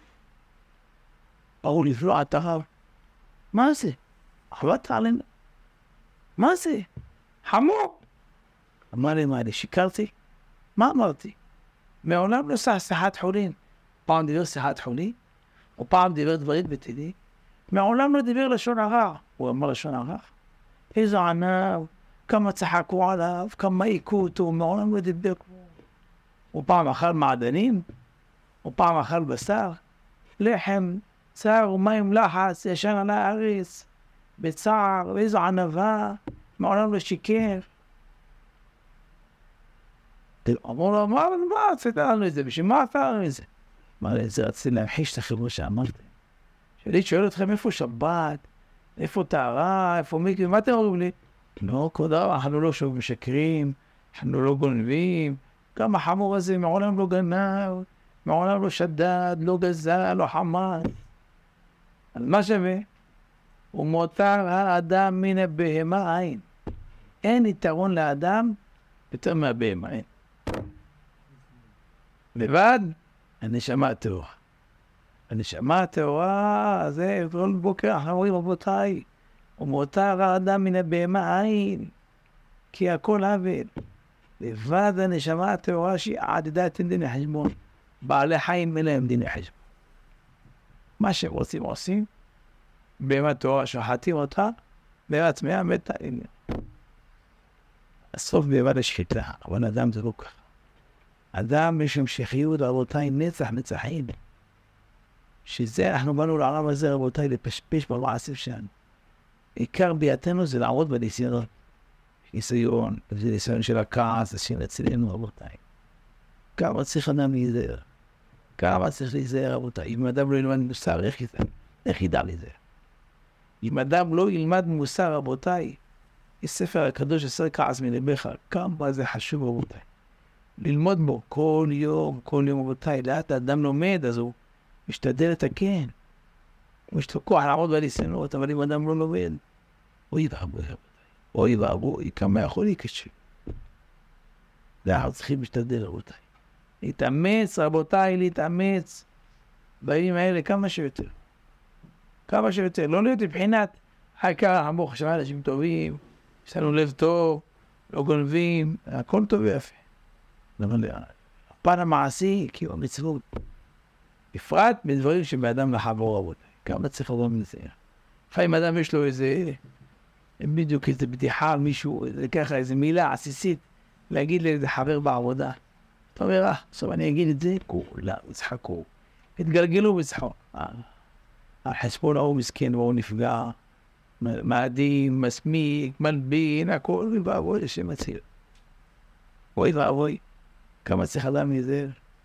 באו לבלוע את הרב. מה זה? עבדת עלינו? מה זה? חמור. אמר לי, מה, אני שיקרתי? מה אמרתי? מעולם לא עשה שיחת חולין. פעם דיבר שיחת חולין, ופעם דיבר דברים בטלים. מעולם לא דיבר לשון הרע. הוא אמר לשון הרע. איזה ענב, כמה צחקו עליו, כמה עיקו אותו, מעולם לא דיבר כמו. ופעם אכל מעדנים, ופעם אכל בשר, לחם, צער ומים לחץ, ישן על הארץ, בצער, ואיזו ענבה, מעולם לא שיקר. אמרו לו, מה עשית לנו את זה? בשביל מה עשית לנו את זה? אמר לי, זה רציתי להמחיש את החיבור שאמרתם. כשאני שואל אתכם איפה שבת, איפה טהרה, איפה מיקי, מה אתם אומרים לי? לא, כבוד הרב, אנחנו לא שוב משקרים, אנחנו לא גונבים, גם החמור הזה מעולם לא גנב, מעולם לא שדד, לא גזל, לא חמד. אז מה שווה? ומותר האדם מן הבהמה אין. אין יתרון לאדם יותר מהבהמה, אין. לבד, הנשמה הטהורה. הנשמה הטהורה, זה כל בוקר אנחנו אומרים, רבותיי, ומותר האדם מן הבהמה אין, כי הכל עוול. לבד הנשמה הטהורה שהיא עדידת דיני חשבון. בעלי חיים אין להם דיני חשבון. מה שהם רוצים עושים, בהמה טהורה שוחטים אותה, בהמה טמאה מתה, הנה. הסוף בהמה לשחיטה, אבל אדם זה לא ככה. אדם יש המשכיות, רבותיי, נצח נצחים. שזה אנחנו באנו לעולם הזה, רבותיי, לפשפש במעשים שלנו. עיקר ביתנו זה לעמוד בניסיונות. ניסיון, זה ניסיון של הכעס, זה של אצלנו, רבותיי. כמה צריך אדם להיזהר? כמה צריך להיזהר, רבותיי? אם אדם לא ילמד מוסר, איך ידע להיזהר? אם אדם לא ילמד מוסר, רבותיי, יש ספר הקדוש עשר כעס מלבך, כמה זה חשוב, רבותיי. ללמוד בו כל יום, רבותיי. לאט האדם לומד, אז הוא משתדל לתקן. הוא יש לו כוח לעמוד בניסיונות, אבל אם אדם לא לומד, אוי ואבוי, רבותיי. אוי ואבוי, כמה יכול להיקשה. אנחנו צריכים להשתדל, רבותיי. להתאמץ, רבותיי, להתאמץ בימים האלה כמה שיותר. כמה שיותר. לא להיות מבחינת העיקר, המוח שם אנשים טובים, יש לנו לב טוב, לא גונבים, הכל טוב ויפה. אבל הפן המעשי, כי הוא המצוות. בפרט בדברים שבאדם לחבור, רבותיי. כמה צריך לראות מזה. לפעמים אדם יש לו איזה, בדיוק איזה בדיחה על מישהו, זה ככה איזה מילה עסיסית, להגיד לאיזה חבר בעבודה. אתה אומר, עכשיו אני אגיד את זה, כולה, יצחקו. התגלגלו בצחוק. החספון ההוא מסכן והוא נפגע, מאדים, מסמיק, מלבין, הכל, אוי ואבוי, השם מציל. אוי ואבוי, כמה צריך אדם מזה.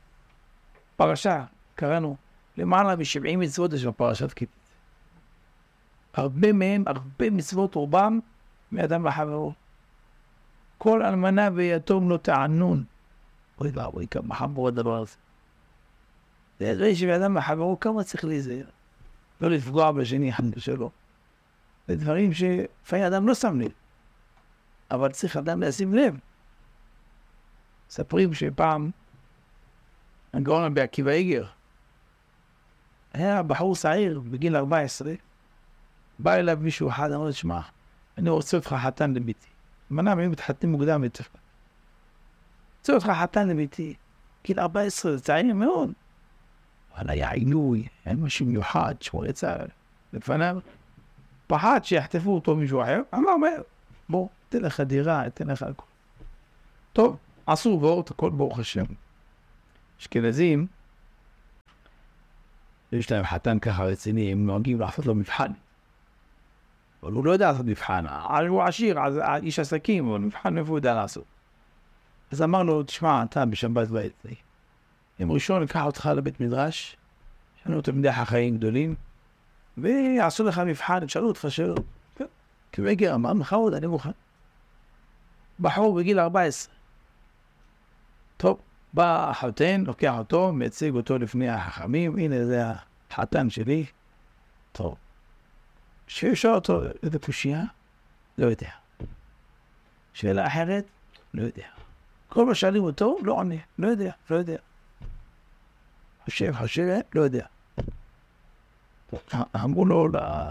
פרשה, קראנו, למעלה מ70 מצוות יש בפרשת כי תצא. הרבה מהם, הרבה מצוות רובם, מאדם לחברו. כל אלמנה ויתום לא תענון. אוי ואבוי, כמה חמור הדבר הזה. זה דברים שבאדם לחברו, כמה צריך להיזהר. לא לפגוע בשני חמור שלו. זה דברים שלפעמים אדם לא שם לב. אבל צריך אדם לשים לב. ספרים שפעם, הגאון רבי עקיבא איגר, היה בחור צעיר בגיל 14, בא אליו מישהו אחד, אמר לו, שמע, אני רוצה אותך חתן לביתי. מנע מהם מתחתנים מוקדם יותר. רוצה אותך חתן לביתי. גיל 14, זה צעיר מאוד. אבל היה עינוי, היה משהו מיוחד, שמורי צער. לפניו, פחד שיחטפו אותו מישהו אחר, אמר, בוא, תן לך דירה, תן לך הכל. טוב, עשו וורט, הכל ברוך השם. אשכנזים, יש להם חתן ככה רציני, הם נוהגים לעשות לו מבחן. אבל הוא לא יודע לעשות מבחן, הוא עשיר, איש עסקים, אבל מבחן איפה הוא יודע לעשות. אז אמר לו, תשמע, אתה בשבת בעת, אם ראשון ניקח אותך לבית מדרש, יש לנו תלמידי חכמים גדולים, ויעשו לך מבחן, תשאלו אותך שאלות. כבגר אמר, מחרות, אני מוכן. בחור בגיל 14. טוב, בא החתן, לוקח אותו, מציג אותו לפני החכמים, הנה זה החתן שלי. טוב. שישאל אותו, איזה קושייה? לא יודע. שאלה אחרת? לא יודע. כל מה שואלים אותו, לא עונה. לא יודע. חושב, לא יודע. אמרו לו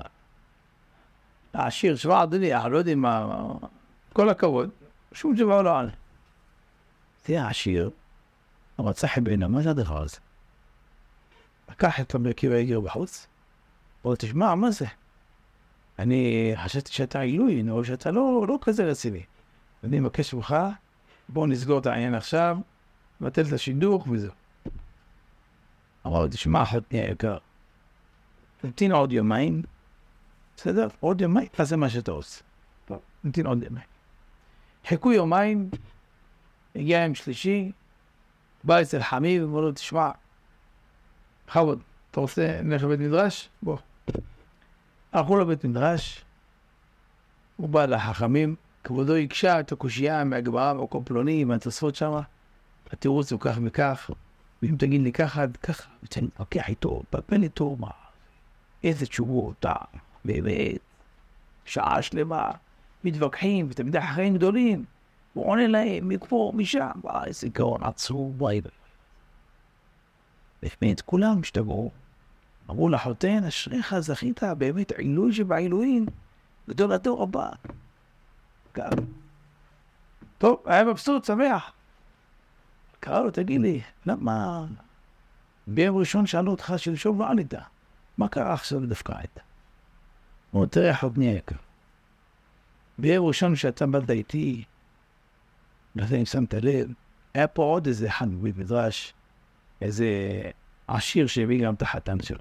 לעשיר, שבע אדוני, אנחנו לא יודעים מה, כל הכבוד, שום דבר לא ענה. זה העשיר, רצה חיבנה, מה זה הדבר הזה? לקח את המרכיב העגר בחוץ, בוא תשמע, מה זה? אני חשבתי שאתה עילוי, או שאתה לא כזה רציני. אני מבקש ממך, בוא נסגור את העניין עכשיו, נבטל את השידוך וזהו. אמר, תשמע, חותני היקר, נמתין עוד יומיים, בסדר? עוד יומיים, תעשה מה שאתה עושה. נמתין עוד יומיים. חיכו יומיים, הגיע יום שלישי, בא אצל חמיב, אמר לו, תשמע, חבוד, אתה רוצה נלך לבית מדרש? בוא. הלכו לבית מדרש, הוא בא לחכמים, כבודו יקשה את הקושייה מהגמרא והכל פלוני, מהתוספות שם, התירוץ הוא כך וכך, ואם תגיד לי ככה, ככה, ותן להתווכח איתו, פלפל איתו, מה, איזה תשובות, באמת, שעה שלמה, מתווכחים, ותלמידי חכמים גדולים, הוא עונה להם, מפה, משם, איזה גאון עצוב, באמת, כולם השתגעו. אמרו לחותן, אשריך זכית, באמת עילוי שבעילויים, גדול הדור הבא. טוב, היה מבסוט, שמח. קרא לו, תגיד לי, למה ביום ראשון שאלו אותך שלשום לא ענית? מה קרה עכשיו דווקא ענית? הוא תראה חותני היקר. ביום ראשון שאתה באת איתי, אם שמת לב, היה פה עוד איזה אחד בבית מדרש, איזה עשיר שהביא גם את החתן שלו.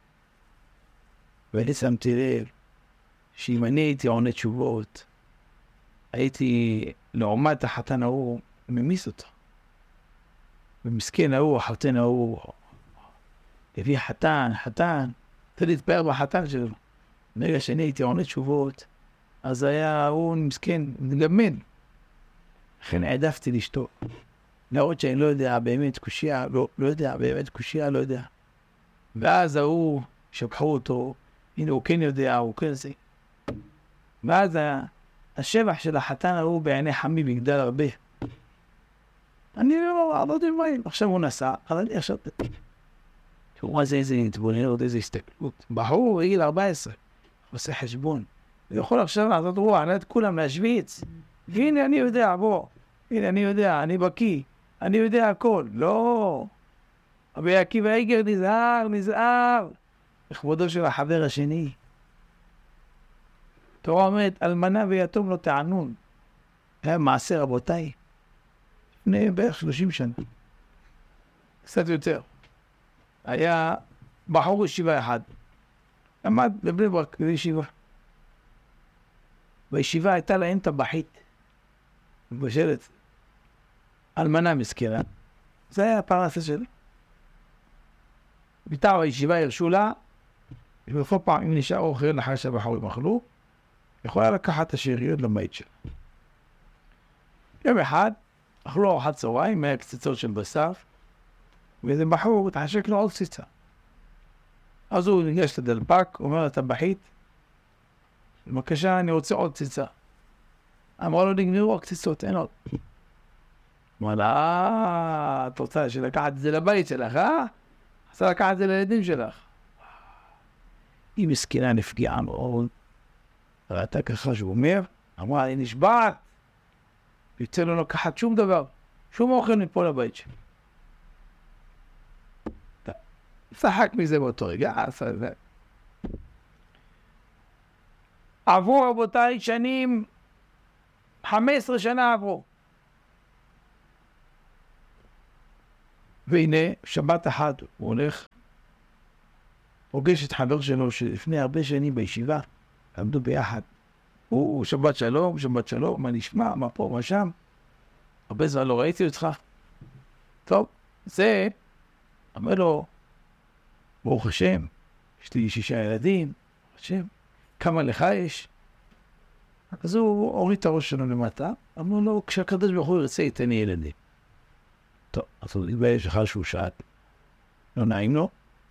ואני שמתי לב שאם אני הייתי עונה תשובות, הייתי לעומת החתן ההוא ממיס אותו. ומסכן ההוא, החתן ההוא, הביא חתן, צריך להתפאר בחתן שלו. ברגע שאני הייתי עונה תשובות, אז היה הוא מסכן, מגמד. לכן העדפתי לשתוק. להראות שאני לא יודע באמת קושייה, לא יודע. ואז ההוא שבחו אותו, הנה הוא כן יודע, הוא כן זה. ואז השבח של החתן ההוא בעיני חמי בגדל הרבה. אני לא עבדתי מים, עכשיו הוא נסע, אבל אני עכשיו... תראו איזה התבוננות, איזה הסתכלות. בחור בגיל 14, עושה חשבון. הוא יכול עכשיו לעשות רוח, את כולם להשוויץ. והנה אני יודע, בוא. הנה אני יודע, אני בקיא. אני יודע הכל. לא. רבי עקיבא איגר נזהר. לכבודו של החבר השני. תורה אומרת, אלמנה ויתום לא תענון. היה מעשה רבותיי. לפני בערך 30 שנה. קצת יותר. היה בחור ישיבה אחד. עמד בבני ברק בישיבה. בישיבה הייתה להם טבחית. מבשלת. אלמנה מסכנה. זה היה הפרנסה שלה. ביתה בישיבה הרשו לה, ובכל פעם אם נשאר אוכל לאחר שהבחורים אכלו, יכולה לקחת את השאריות לבית שלה. יום אחד, אכלו ארוחת צהריים, 100 קציצות של בשר, ואיזה בחור התחשק לו עוד קציצה. אז הוא ניגש לדלפק, אומר לטבחית, בבקשה, אני רוצה עוד קציצה. אמרה לו, נגמרו הקציצות, אין עוד. אמרה לה, את רוצה שלקחת את זה לבית שלך, רוצה לקחת את זה לילדים שלך. היא מסכנה נפגעה מאוד. ראתה ככה שהוא אומר, אמרה, אני נשבעת. יוצא לו לקחת שום דבר, שום אוכל מפה לבית שלי. שחק מזה באותו רגע, עשה זה. עברו רבותיי שנים, 15 שנה עברו. והנה, שבת אחד הוא הולך, פוגש את חבר שלו שלפני הרבה שנים בישיבה, עמדו ביחד. הוא שבת שלום, מה נשמע, מה פה, מה שם. הרבה זמן לא ראיתי אותך. טוב, זה, אומר לו, ברוך השם, יש לי 6 ילדים, ברוך השם, כמה לך יש? אז הוא הוריד את הראש שלו למטה, אמר לו, כשהקדוש ברוך הוא ירצה, ייתן לי ילדים. טוב, אז הוא התבייש אחר שהוא שאל, לא נעים לו.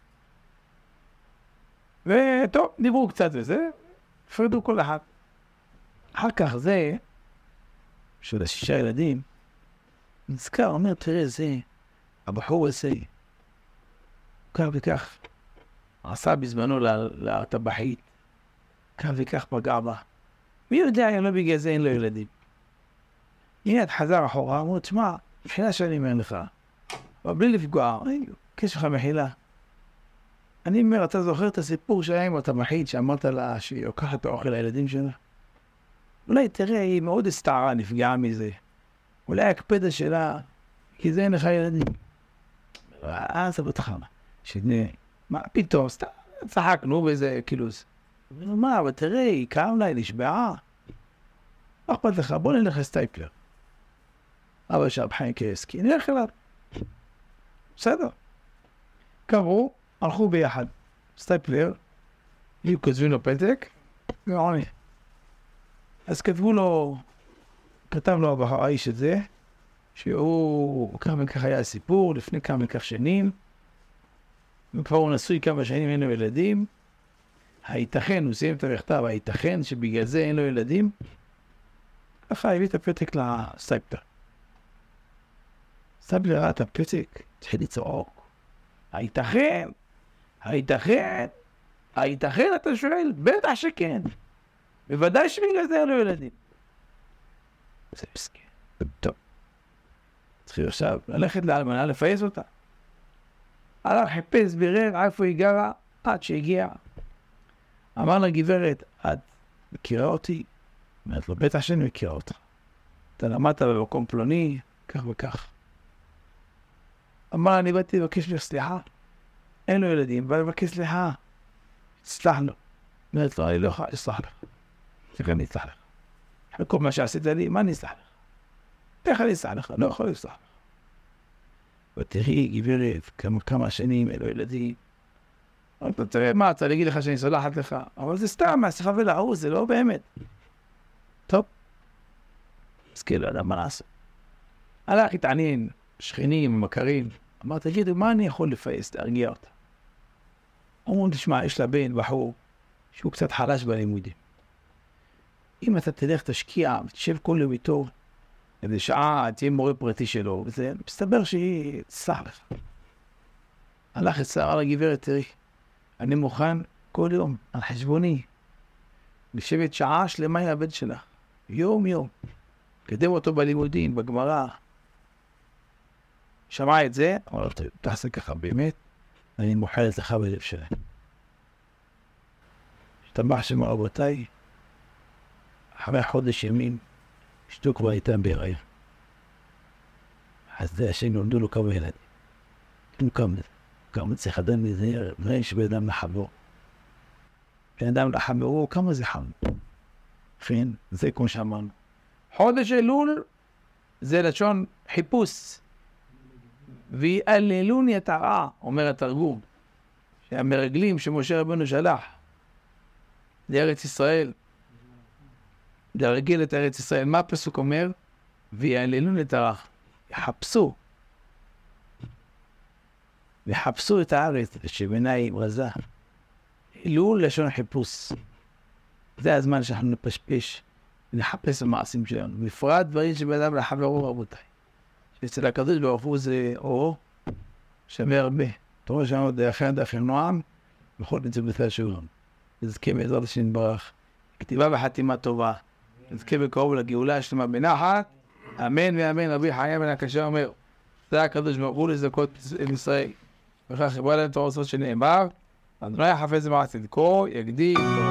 וטוב, דיברו קצת וזה, הפרדו כל אחד. אחר כך זה, של 6 ילדים, נזכר, אומר, תראה, זה, הבחור הזה, כך וכך, עשה בזמנו לטבחית, כך וכך פגע בה. מי יודע, לא בגלל זה אין לו ילדים. הנה, את חזר אחורה, אמרו, תשמע, מחילה שאני אומר לך, אבל בלי לפגוע, יש לך מחילה. אני אומר, אתה זוכר את הסיפור שהיה עם הטבחית, שאמרת לה שהיא לוקחת את האוכל לילדים שלה? אולי תראה, היא מאוד הסתערה, נפגעה מזה. אולי הקפדה שלה, כי זה אין לך ילדים. אז הבטחה, מה פתאום, סתם צחקנו באיזה כילוס. אמרנו, מה, אבל תראה, היא קם לה, היא נשבעה. אכפת לך, בוא נלך לסטייפלר. אבא שהבחיים כעסקי, נלך אליו. בסדר. קראו, הלכו ביחד. סטייפלר, היו כותבים לו פתק, ועוני. אז כתבו לו, כתב לו האיש הזה, שהוא כמה וכך היה סיפור, לפני כמה וכך שנים, וכבר הוא נשוי כמה שנים, אין לו ילדים. הייתכן, הוא סיים את המכתב, הייתכן שבגלל זה אין לו ילדים? ככה הביא את הפתק לסטייפלר. סטייפלר ראה את הפתק, התחיל לצעוק. הייתכן, אתה שואל? בטח שכן. בוודאי שבגלל זה אין לו ילדים. זה מסכן. טוב. צריך עכשיו ללכת לאלמנה לפייס אותה. הלך חיפש בירר איפה היא גרה עד שהגיעה. אמר לה, גברת, את מכירה אותי? אומרת לו, בטח שאני מכירה אותך. אתה למדת במקום פלוני, כך וכך. אמר לה, אני באתי לבקש לך סליחה. אין לו ילדים, בא לבקש סליחה. סלח לו. אומרת לו, אני לא יכולה לסלח לך. איך אני אסלח לך? כל מה שעשית לי, מה אני אסלח לך? איך אני אסלח לך? לא יכול לסלח לך. ותראי, גברת, כמה שנים אין לו ילדים. אתה תראה, מה, אתה להגיד לך שאני סולחת לך? אבל זה סתם, מהשיחה ולעוז, זה לא באמת. טוב. אז כאילו, אדם מה לעשות? הלך התעניין, שכנים, מכרים. אמר, תגידו, מה אני יכול לפייס, להרגיע אותה? אמרו, תשמע, יש לה בן, בחור, שהוא קצת חלש בלימודים. אם אתה תלך, תשקיע, תשב כל יום איתו, איזה שעה, תהיה מורה פרטי שלו, וזה מסתבר שהיא תסלח לך. הלך את שרה לגברת, תראי, אני מוכן כל יום, על חשבוני, לשבת שעה שלמה עם הבן שלך, יום, קדם אותו בלימודים, בגמרא. שמע את זה, אמר לו, תעשה ככה, באמת, אני מוחלת לך בלב שלהם. השתבח שם רבותיי, אחרי חודש ימים, אשתו כבר הייתה בהיריון. אז זה השם נולדו לו כמה ילדים. כמה צריך אדם להיזהר, נראה שבן אדם לחברו. בן אדם לחברו, כמה זה חם. כן, זה כמו שאמרנו. חודש אלול זה לשון חיפוש. ויעללון יתרה, אומר התרגום, שהמרגלים שמשה רבנו שלח לארץ ישראל, להרגיל את ארץ ישראל. מה הפסוק אומר? ויעללון יתרה, יחפשו את הארץ שבעיניים רזה. אלול לשון חיפוש. זה הזמן שאנחנו נפשפש ונחפש המעשים שלנו, בפרט דברים שבאדם לחברו רבותיי. שאצל הקדוש ברוך הוא זה אור שווה הרבה. תורה שלנו דרכי נועם, בכל נצא בתל שורון. נזכה בעזרת השם יתברך, כתיבה וחתימה טובה, נזכה בקרוב לגאולה השלמה בנחת, אמן ואמן. רבי חיים בן הקשה אומר, זה הקדוש ברוך הוא לזכות ישראל. וכך חברה להם תורה עושות שנאמר, אדוני יחפש במעשה צדקו, יגדיל